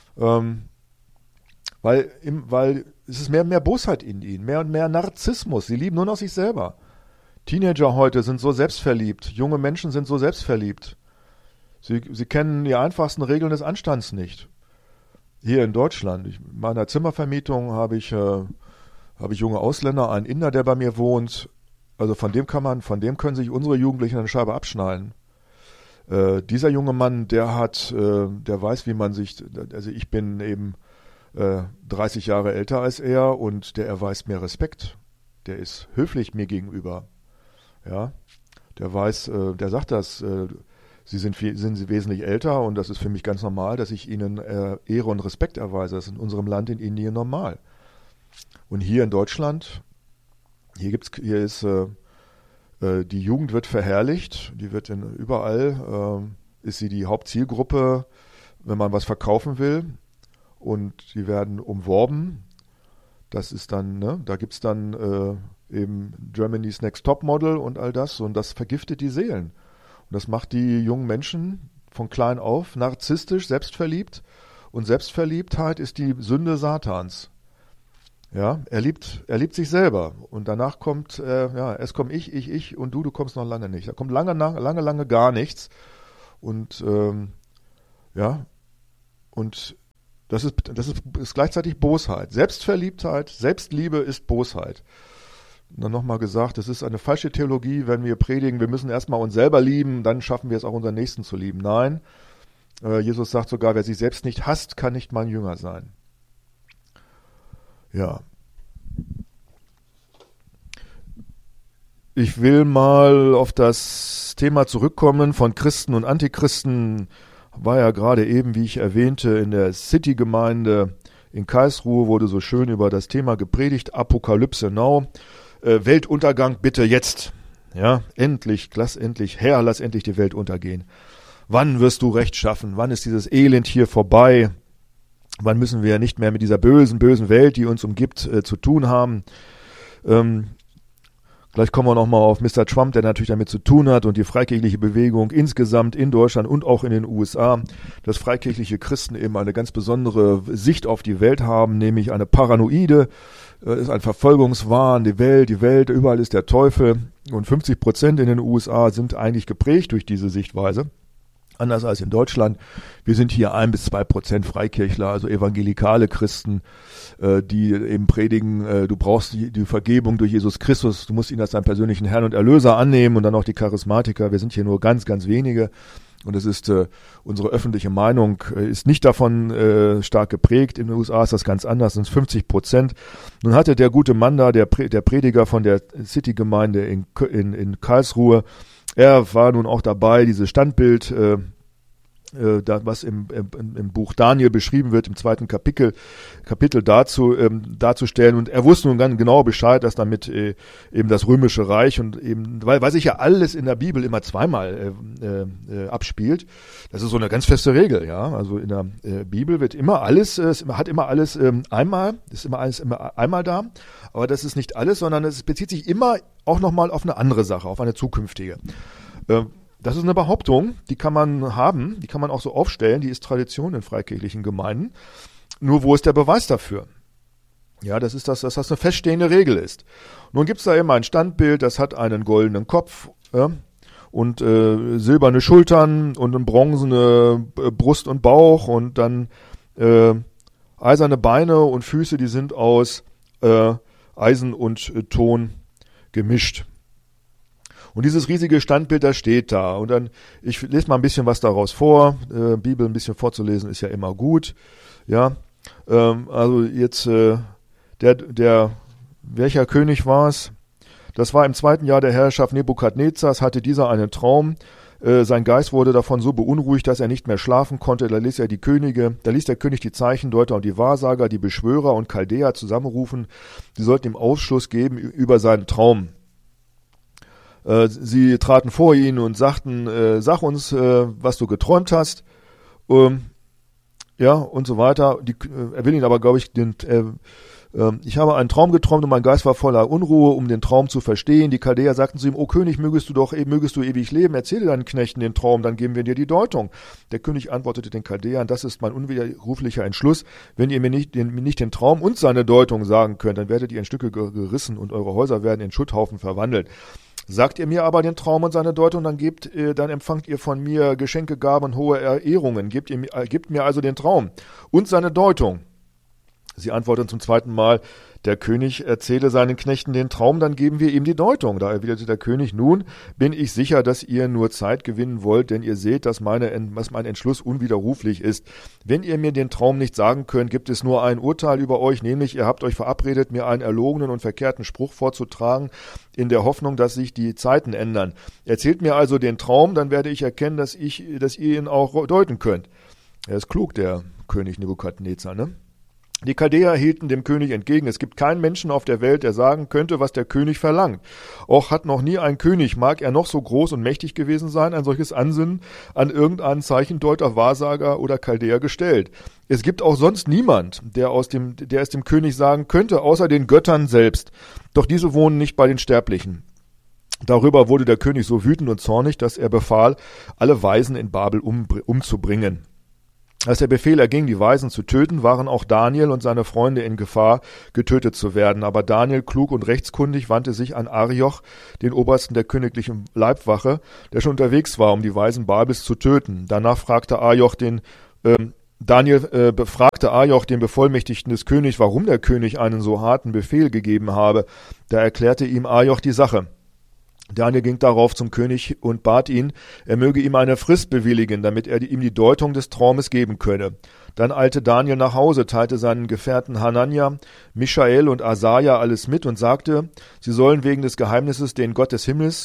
weil es ist mehr Bosheit in ihnen, mehr und mehr Narzissmus. Sie lieben nur noch sich selber. Teenager heute sind so selbstverliebt. Junge Menschen sind so selbstverliebt. Sie kennen die einfachsten Regeln des Anstands nicht. Hier in Deutschland, in meiner Zimmervermietung habe ich junge Ausländer, einen Inder, der bei mir wohnt. Also von dem können sich unsere Jugendlichen eine Scheibe abschneiden. Dieser junge Mann, der weiß, wie man sich, also ich bin eben 30 Jahre älter als er und der erweist mir Respekt. Der ist höflich mir gegenüber. Ja, der sagt das, Sie sind wesentlich älter und das ist für mich ganz normal, dass ich Ihnen Ehre und Respekt erweise. Das ist in unserem Land, in Indien normal. Und hier in Deutschland, die Jugend wird verherrlicht, die wird überall, ist sie die Hauptzielgruppe, wenn man was verkaufen will, und die werden umworben. Das ist dann, ne, da gibt's dann eben Germany's Next Top Model und all das und das vergiftet die Seelen. Und das macht die jungen Menschen von klein auf narzisstisch, selbstverliebt. Und Selbstverliebtheit ist die Sünde Satans. Ja, er liebt sich selber. Und danach kommt, es komme ich und du kommst noch lange nicht. Da kommt lange gar nichts. Und und das ist gleichzeitig Bosheit. Selbstverliebtheit, Selbstliebe ist Bosheit. Und dann nochmal gesagt, es ist eine falsche Theologie, wenn wir predigen, wir müssen erstmal uns selber lieben, dann schaffen wir es auch unseren Nächsten zu lieben. Nein, Jesus sagt sogar, wer sich selbst nicht hasst, kann nicht mein Jünger sein. Ja. Ich will mal auf das Thema zurückkommen von Christen und Antichristen. War ja gerade eben, wie ich erwähnte, in der City-Gemeinde in Karlsruhe wurde so schön über das Thema gepredigt, Apokalypse now, Weltuntergang bitte jetzt. Ja, endlich, Herr, lass endlich die Welt untergehen. Wann wirst du Recht schaffen? Wann ist dieses Elend hier vorbei? Wann müssen wir nicht mehr mit dieser bösen Welt, die uns umgibt, zu tun haben? Gleich kommen wir nochmal auf Mr. Trump, der natürlich damit zu tun hat und die freikirchliche Bewegung insgesamt in Deutschland und auch in den USA, dass freikirchliche Christen eben eine ganz besondere Sicht auf die Welt haben, nämlich eine paranoide, ist ein Verfolgungswahn, die Welt, überall ist der Teufel und 50% in den USA sind eigentlich geprägt durch diese Sichtweise. Anders als in Deutschland. Wir sind hier 1-2% Freikirchler, also evangelikale Christen, die eben predigen, du brauchst die Vergebung durch Jesus Christus, du musst ihn als deinen persönlichen Herrn und Erlöser annehmen und dann auch die Charismatiker. Wir sind hier nur ganz wenige und es ist unsere öffentliche Meinung ist nicht davon stark geprägt. In den USA ist das ganz anders, sind 50%. Nun hatte der gute Mann da, der Prediger von der City-Gemeinde in Karlsruhe, er war nun auch dabei, dieses Standbild, was im Buch Daniel beschrieben wird, im 2. Kapitel darzustellen. Und er wusste nun ganz genau Bescheid, dass damit eben das Römische Reich und eben, weil sich ja alles in der Bibel immer zweimal abspielt. Das ist so eine ganz feste Regel, ja. Also in der Bibel wird immer alles, hat immer alles einmal, ist immer alles immer einmal da. Aber das ist nicht alles, sondern es bezieht sich immer auch nochmal auf eine andere Sache, auf eine zukünftige. Das ist eine Behauptung, die kann man haben, die kann man auch so aufstellen, die ist Tradition in freikirchlichen Gemeinden. Nur wo ist der Beweis dafür? Ja, dass das eine feststehende Regel ist. Nun gibt es da immer ein Standbild, das hat einen goldenen Kopf und silberne Schultern und eine bronzene Brust und Bauch und dann eiserne Beine und Füße, die sind aus Eisen und Ton gemischt. Und dieses riesige Standbild, das steht da. Und dann, ich lese mal ein bisschen was daraus vor. Bibel ein bisschen vorzulesen ist ja immer gut. Ja, also jetzt, welcher König war es? Das war im 2. Jahr der Herrschaft Nebukadnezars, hatte dieser einen Traum. Sein Geist wurde davon so beunruhigt, dass er nicht mehr schlafen konnte. Da ließ der König die Zeichendeuter und die Wahrsager, die Beschwörer und Chaldäer zusammenrufen. Die sollten ihm Aufschluss geben über seinen Traum. Sie traten vor ihn und sagten, sag uns, was du geträumt hast. Ja, und so weiter. Er will ihn aber, glaube ich, ich habe einen Traum geträumt und mein Geist war voller Unruhe, um den Traum zu verstehen. Die Chaldäer sagten zu ihm, O König, mögest du ewig leben, erzähle deinen Knechten den Traum, dann geben wir dir die Deutung. Der König antwortete den Chaldäern, das ist mein unwiderruflicher Entschluss. Wenn ihr mir nicht den Traum und seine Deutung sagen könnt, dann werdet ihr in Stücke gerissen und eure Häuser werden in Schutthaufen verwandelt. Sagt ihr mir aber den Traum und seine Deutung, dann empfangt ihr von mir Geschenke, Gaben und hohe Ehrungen. Gebt mir also den Traum und seine Deutung. Sie antworten zum 2. Mal, der König erzähle seinen Knechten den Traum, dann geben wir ihm die Deutung. Da erwiderte der König, nun bin ich sicher, dass ihr nur Zeit gewinnen wollt, denn ihr seht, dass mein Entschluss unwiderruflich ist. Wenn ihr mir den Traum nicht sagen könnt, gibt es nur ein Urteil über euch, nämlich ihr habt euch verabredet, mir einen erlogenen und verkehrten Spruch vorzutragen, in der Hoffnung, dass sich die Zeiten ändern. Erzählt mir also den Traum, dann werde ich erkennen, dass ihr ihn auch deuten könnt. Er ist klug, der König Nebukadnezar, ne? Die Chaldäer hielten dem König entgegen: Es gibt keinen Menschen auf der Welt, der sagen könnte, was der König verlangt. Auch hat noch nie ein König, mag er noch so groß und mächtig gewesen sein, ein solches Ansinnen an irgendeinen Zeichendeuter, Wahrsager oder Chaldäer gestellt. Es gibt auch sonst niemand, der es dem König sagen könnte, außer den Göttern selbst. Doch diese wohnen nicht bei den Sterblichen. Darüber wurde der König so wütend und zornig, dass er befahl, alle Weisen in Babel umzubringen. Als der Befehl erging, die Weisen zu töten, waren auch Daniel und seine Freunde in Gefahr, getötet zu werden. Aber Daniel, klug und rechtskundig, wandte sich an Arioch, den Obersten der königlichen Leibwache, der schon unterwegs war, um die Weisen Babels zu töten. Danach fragte Daniel befragte Arioch, den Bevollmächtigten des Königs, warum der König einen so harten Befehl gegeben habe. Da erklärte ihm Arioch die Sache. Daniel ging darauf zum König und bat ihn, er möge ihm eine Frist bewilligen, damit er ihm die Deutung des Traumes geben könne. Dann eilte Daniel nach Hause, teilte seinen Gefährten Hanania, Mischael und Asaja alles mit und sagte, sie sollen wegen des Geheimnisses den Gott des Himmels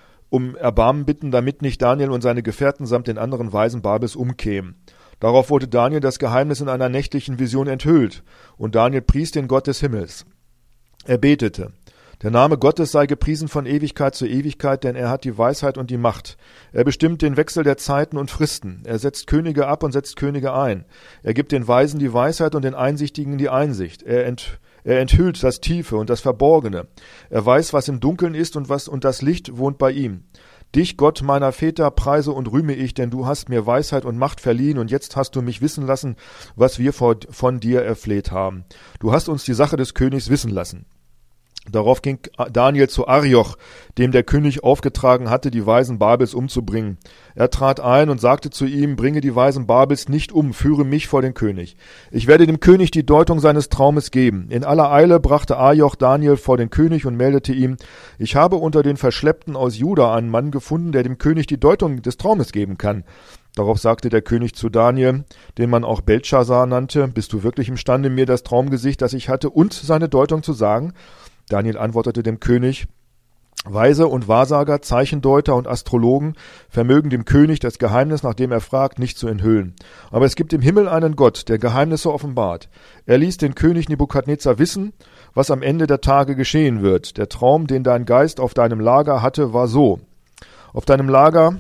um Erbarmen bitten, damit nicht Daniel und seine Gefährten samt den anderen Weisen Babels umkämen. Darauf wurde Daniel das Geheimnis in einer nächtlichen Vision enthüllt, und Daniel pries den Gott des Himmels. Er betete: Der Name Gottes sei gepriesen von Ewigkeit zu Ewigkeit, denn er hat die Weisheit und die Macht. Er bestimmt den Wechsel der Zeiten und Fristen. Er setzt Könige ab und setzt Könige ein. Er gibt den Weisen die Weisheit und den Einsichtigen die Einsicht. Er enthüllt das Tiefe und das Verborgene. Er weiß, was im Dunkeln ist und das Licht wohnt bei ihm. Dich, Gott meiner Väter, preise und rühme ich, denn du hast mir Weisheit und Macht verliehen, und jetzt hast du mich wissen lassen, was wir von dir erfleht haben. Du hast uns die Sache des Königs wissen lassen. Darauf ging Daniel zu Arioch, dem der König aufgetragen hatte, die Weisen Babels umzubringen. Er trat ein und sagte zu ihm: Bringe die Weisen Babels nicht um, führe mich vor den König. Ich werde dem König die Deutung seines Traumes geben. In aller Eile brachte Arioch Daniel vor den König und meldete ihm: Ich habe unter den Verschleppten aus Juda einen Mann gefunden, der dem König die Deutung des Traumes geben kann. Darauf sagte der König zu Daniel, den man auch Beltschazar nannte: Bist du wirklich imstande, mir das Traumgesicht, das ich hatte, und seine Deutung zu sagen? Daniel antwortete dem König: Weise und Wahrsager, Zeichendeuter und Astrologen vermögen dem König das Geheimnis, nach dem er fragt, nicht zu enthüllen. Aber es gibt im Himmel einen Gott, der Geheimnisse offenbart. Er ließ den König Nebukadnezar wissen, was am Ende der Tage geschehen wird. Der Traum, den dein Geist auf deinem Lager hatte, war so: Auf deinem Lager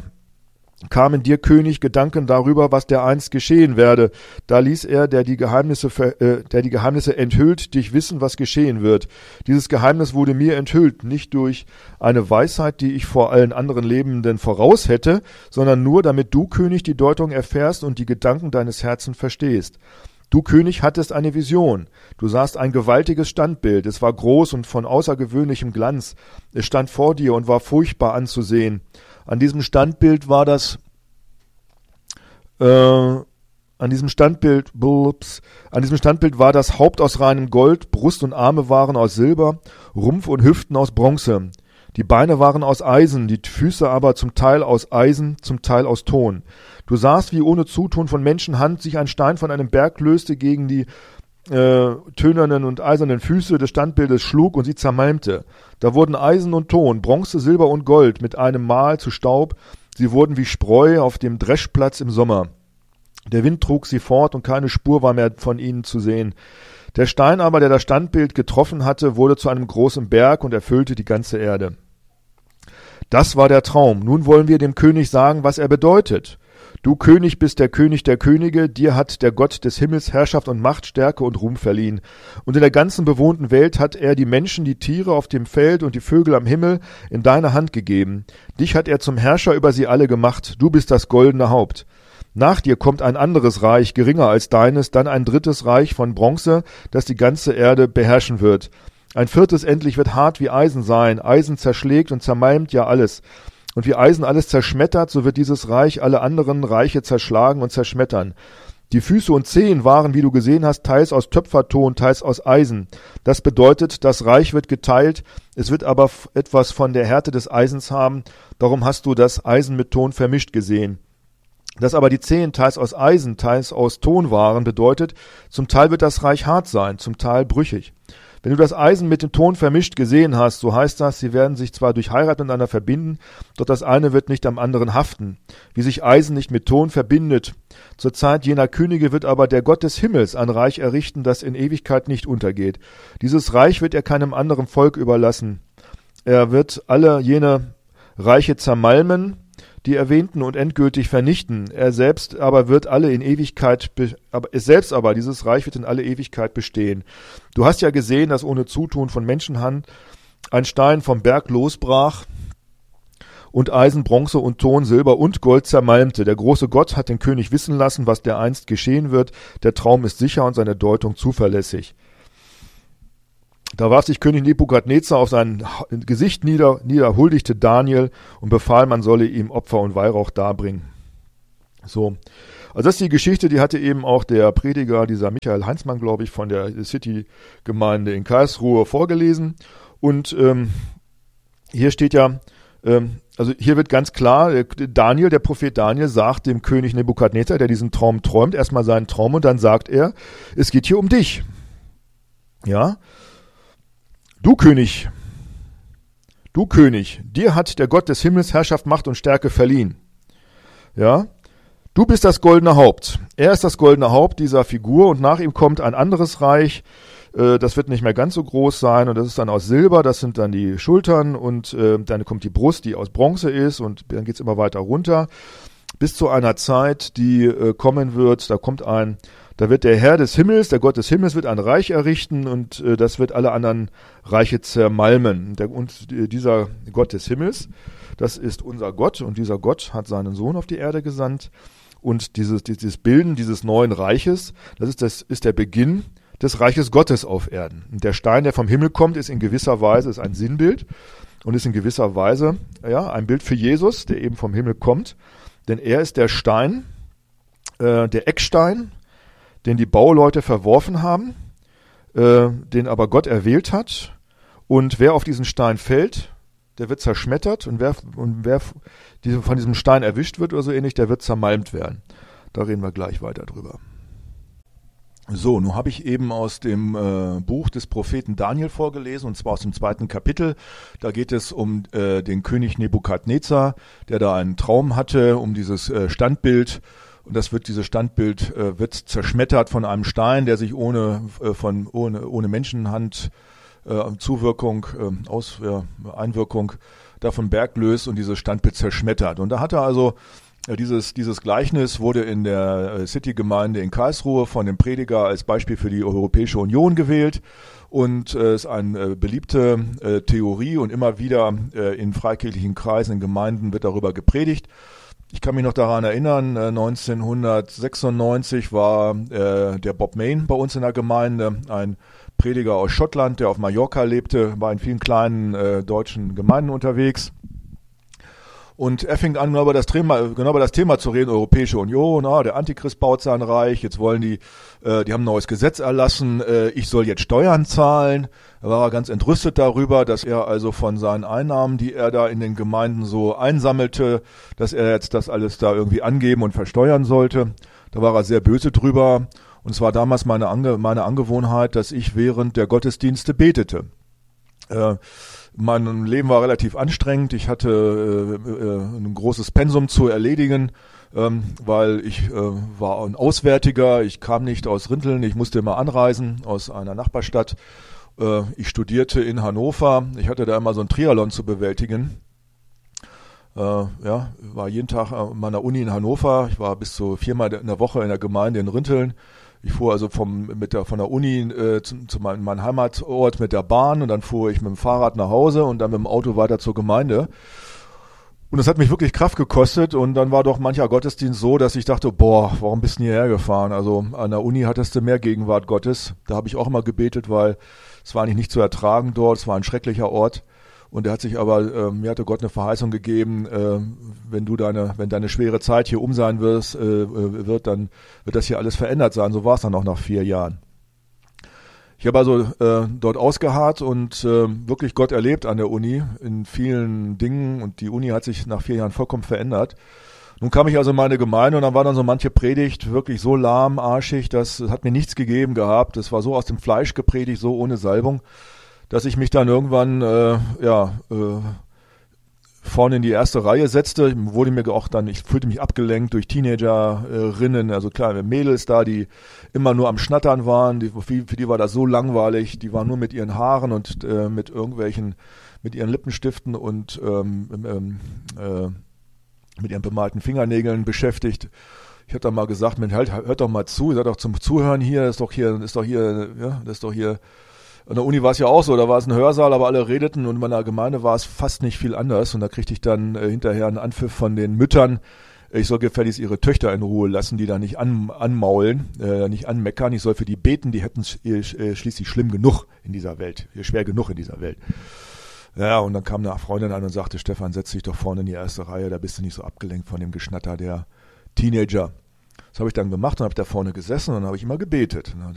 kamen dir, König, Gedanken darüber, was dereinst geschehen werde. Da ließ er, der die Geheimnisse enthüllt, dich wissen, was geschehen wird. Dieses Geheimnis wurde mir enthüllt, nicht durch eine Weisheit, die ich vor allen anderen Lebenden voraus hätte, sondern nur, damit du, König, die Deutung erfährst und die Gedanken deines Herzens verstehst. Du, König, hattest eine Vision. Du sahst ein gewaltiges Standbild. Es war groß und von außergewöhnlichem Glanz. Es stand vor dir und war furchtbar anzusehen. An diesem Standbild war das Haupt aus reinem Gold, Brust und Arme waren aus Silber, Rumpf und Hüften aus Bronze. Die Beine waren aus Eisen, die Füße aber zum Teil aus Eisen, zum Teil aus Ton. Du sahst, wie ohne Zutun von Menschenhand sich ein Stein von einem Berg löste, gegen die tönernen und eisernen Füße des Standbildes schlug und sie zermalmte. Da wurden Eisen und Ton, Bronze, Silber und Gold mit einem Mal zu Staub. Sie wurden wie Spreu auf dem Dreschplatz im Sommer. Der Wind trug sie fort und keine Spur war mehr von ihnen zu sehen. Der Stein aber, der das Standbild getroffen hatte, wurde zu einem großen Berg und erfüllte die ganze Erde. Das war der Traum. Nun wollen wir dem König sagen, was er bedeutet. Du, König, bist der König der Könige, dir hat der Gott des Himmels Herrschaft und Macht, Stärke und Ruhm verliehen. Und in der ganzen bewohnten Welt hat er die Menschen, die Tiere auf dem Feld und die Vögel am Himmel in deine Hand gegeben. Dich hat er zum Herrscher über sie alle gemacht. Du bist das goldene Haupt. Nach dir kommt ein anderes Reich, geringer als deines, dann ein drittes Reich von Bronze, das die ganze Erde beherrschen wird. Ein viertes endlich wird hart wie Eisen sein. Eisen zerschlägt und zermalmt ja alles. Und wie Eisen alles zerschmettert, so wird dieses Reich alle anderen Reiche zerschlagen und zerschmettern. Die Füße und Zehen waren, wie du gesehen hast, teils aus Töpferton, teils aus Eisen. Das bedeutet, das Reich wird geteilt, es wird aber etwas von der Härte des Eisens haben, darum hast du das Eisen mit Ton vermischt gesehen. Dass aber die Zehen teils aus Eisen, teils aus Ton waren, bedeutet, zum Teil wird das Reich hart sein, zum Teil brüchig. Wenn du das Eisen mit dem Ton vermischt gesehen hast, so heißt das, sie werden sich zwar durch Heirat miteinander verbinden, doch das eine wird nicht am anderen haften, wie sich Eisen nicht mit Ton verbindet. Zur Zeit jener Könige wird aber der Gott des Himmels ein Reich errichten, das in Ewigkeit nicht untergeht. Dieses Reich wird er keinem anderen Volk überlassen. Er wird alle jene Reiche zermalmen, die erwähnten, und endgültig vernichten. Er selbst aber wird alle in Ewigkeit, dieses Reich wird in alle Ewigkeit bestehen. Du hast ja gesehen, dass ohne Zutun von Menschenhand ein Stein vom Berg losbrach und Eisen, Bronze und Ton, Silber und Gold zermalmte. Der große Gott hat den König wissen lassen, was dereinst geschehen wird. Der Traum ist sicher und seine Deutung zuverlässig. Da warf sich König Nebukadnezar auf sein Gesicht nieder, huldigte Daniel und befahl, man solle ihm Opfer und Weihrauch darbringen. So, also das ist die Geschichte, die hatte eben auch der Prediger, dieser Michael Heinzmann, glaube ich, von der City-Gemeinde in Karlsruhe vorgelesen. Und hier steht ja, also hier wird ganz klar, Daniel, der Prophet Daniel, sagt dem König Nebukadnezar, der diesen Traum träumt, erstmal seinen Traum, und dann sagt er, es geht hier um dich. Ja, Du König, dir hat der Gott des Himmels Herrschaft, Macht und Stärke verliehen. Ja, du bist das goldene Haupt. Er ist das goldene Haupt dieser Figur, und nach ihm kommt ein anderes Reich. Das wird nicht mehr ganz so groß sein, und das ist dann aus Silber, das sind dann die Schultern, und dann kommt die Brust, die aus Bronze ist, und dann geht's immer weiter runter, bis zu einer Zeit, die kommen wird, da wird der Herr des Himmels, der Gott des Himmels, wird ein Reich errichten, und das wird alle anderen Reiche zermalmen. Dieser Gott des Himmels, das ist unser Gott, und dieser Gott hat seinen Sohn auf die Erde gesandt, und dieses Bilden dieses neuen Reiches, das ist der Beginn des Reiches Gottes auf Erden. Und der Stein, der vom Himmel kommt, ist in gewisser Weise ist ein Sinnbild und ist in gewisser Weise ein Bild für Jesus, der eben vom Himmel kommt, denn er ist der Stein, der Eckstein, den die Bauleute verworfen haben, den aber Gott erwählt hat. Und wer auf diesen Stein fällt, der wird zerschmettert, und wer von diesem Stein erwischt wird oder so ähnlich, der wird zermalmt werden. Da reden wir gleich weiter drüber. So, nun habe ich eben aus dem Buch des Propheten Daniel vorgelesen, und zwar aus dem 2. Kapitel. Da geht es um den König Nebukadnezar, der da einen Traum hatte, um dieses Standbild. Und dieses Standbild wird zerschmettert von einem Stein, der sich ohne Menschenhand Zuwirkung, Einwirkung da vom Berg löst und dieses Standbild zerschmettert. Und da hat er also dieses Gleichnis wurde in der City-Gemeinde in Karlsruhe von dem Prediger als Beispiel für die Europäische Union gewählt, und ist eine beliebte Theorie, und immer wieder in freikirchlichen Kreisen, in Gemeinden wird darüber gepredigt. Ich kann mich noch daran erinnern, 1996 war der Bob Mayne bei uns in der Gemeinde, ein Prediger aus Schottland, der auf Mallorca lebte, war in vielen kleinen deutschen Gemeinden unterwegs. Und er fing an, genau über das Thema zu reden, Europäische Union, der Antichrist baut sein Reich, jetzt wollen die haben ein neues Gesetz erlassen, ich soll jetzt Steuern zahlen. Da war er ganz entrüstet darüber, dass er also von seinen Einnahmen, die er da in den Gemeinden so einsammelte, dass er jetzt das alles da irgendwie angeben und versteuern sollte. Da war er sehr böse drüber, und es war damals meine Angewohnheit, dass ich während der Gottesdienste betete. Mein Leben war relativ anstrengend. Ich hatte ein großes Pensum zu erledigen, weil ich war ein Auswärtiger. Ich kam nicht aus Rinteln. Ich musste immer anreisen aus einer Nachbarstadt. Ich studierte in Hannover. Ich hatte da immer so ein Triathlon zu bewältigen. War jeden Tag an meiner Uni in Hannover. Ich war bis zu 4-mal in der Woche in der Gemeinde in Rinteln. Ich fuhr also von der Uni zu meinem Heimatort mit der Bahn, und dann fuhr ich mit dem Fahrrad nach Hause und dann mit dem Auto weiter zur Gemeinde. Und das hat mich wirklich Kraft gekostet, und dann war doch mancher Gottesdienst so, dass ich dachte, warum bist du hierher gefahren? Also an der Uni hattest du mehr Gegenwart Gottes. Da habe ich auch immer gebetet, weil es war eigentlich nicht zu ertragen dort, es war ein schrecklicher Ort. Und er hat sich aber, mir hatte Gott eine Verheißung gegeben, wenn deine schwere Zeit hier sein wird, dann wird das hier alles verändert sein. So war es dann auch nach 4 Jahren. Ich habe also dort ausgeharrt und wirklich Gott erlebt an der Uni in vielen Dingen, und die Uni hat sich nach 4 Jahren vollkommen verändert. Nun kam ich also in meine Gemeinde und dann war dann so manche Predigt wirklich so lahmarschig, das hat mir nichts gegeben gehabt. Das war so aus dem Fleisch gepredigt, so ohne Salbung, dass ich mich dann irgendwann vorne in die erste Reihe setzte. Ich fühlte mich abgelenkt durch Teenagerinnen, also klar, Mädels da, die immer nur am Schnattern waren, für die war das so langweilig, die waren nur mit ihren Haaren und mit ihren Lippenstiften und mit ihren bemalten Fingernägeln beschäftigt. Ich habe dann mal gesagt, hört doch mal zu, ihr seid doch zum Zuhören hier, das ist doch hier. An der Uni war es ja auch so, da war es ein Hörsaal, aber alle redeten und in meiner Gemeinde war es fast nicht viel anders und da kriegte ich dann hinterher einen Anpfiff von den Müttern, ich soll gefälligst ihre Töchter in Ruhe lassen, die da nicht anmaulen, nicht anmeckern, ich soll für die beten, die hätten schließlich schlimm genug in dieser Welt, schwer genug in dieser Welt. Ja, und dann kam eine Freundin an und sagte, Stefan, setz dich doch vorne in die erste Reihe, da bist du nicht so abgelenkt von dem Geschnatter der Teenager. Das habe ich dann gemacht und habe da vorne gesessen und dann habe ich immer gebetet.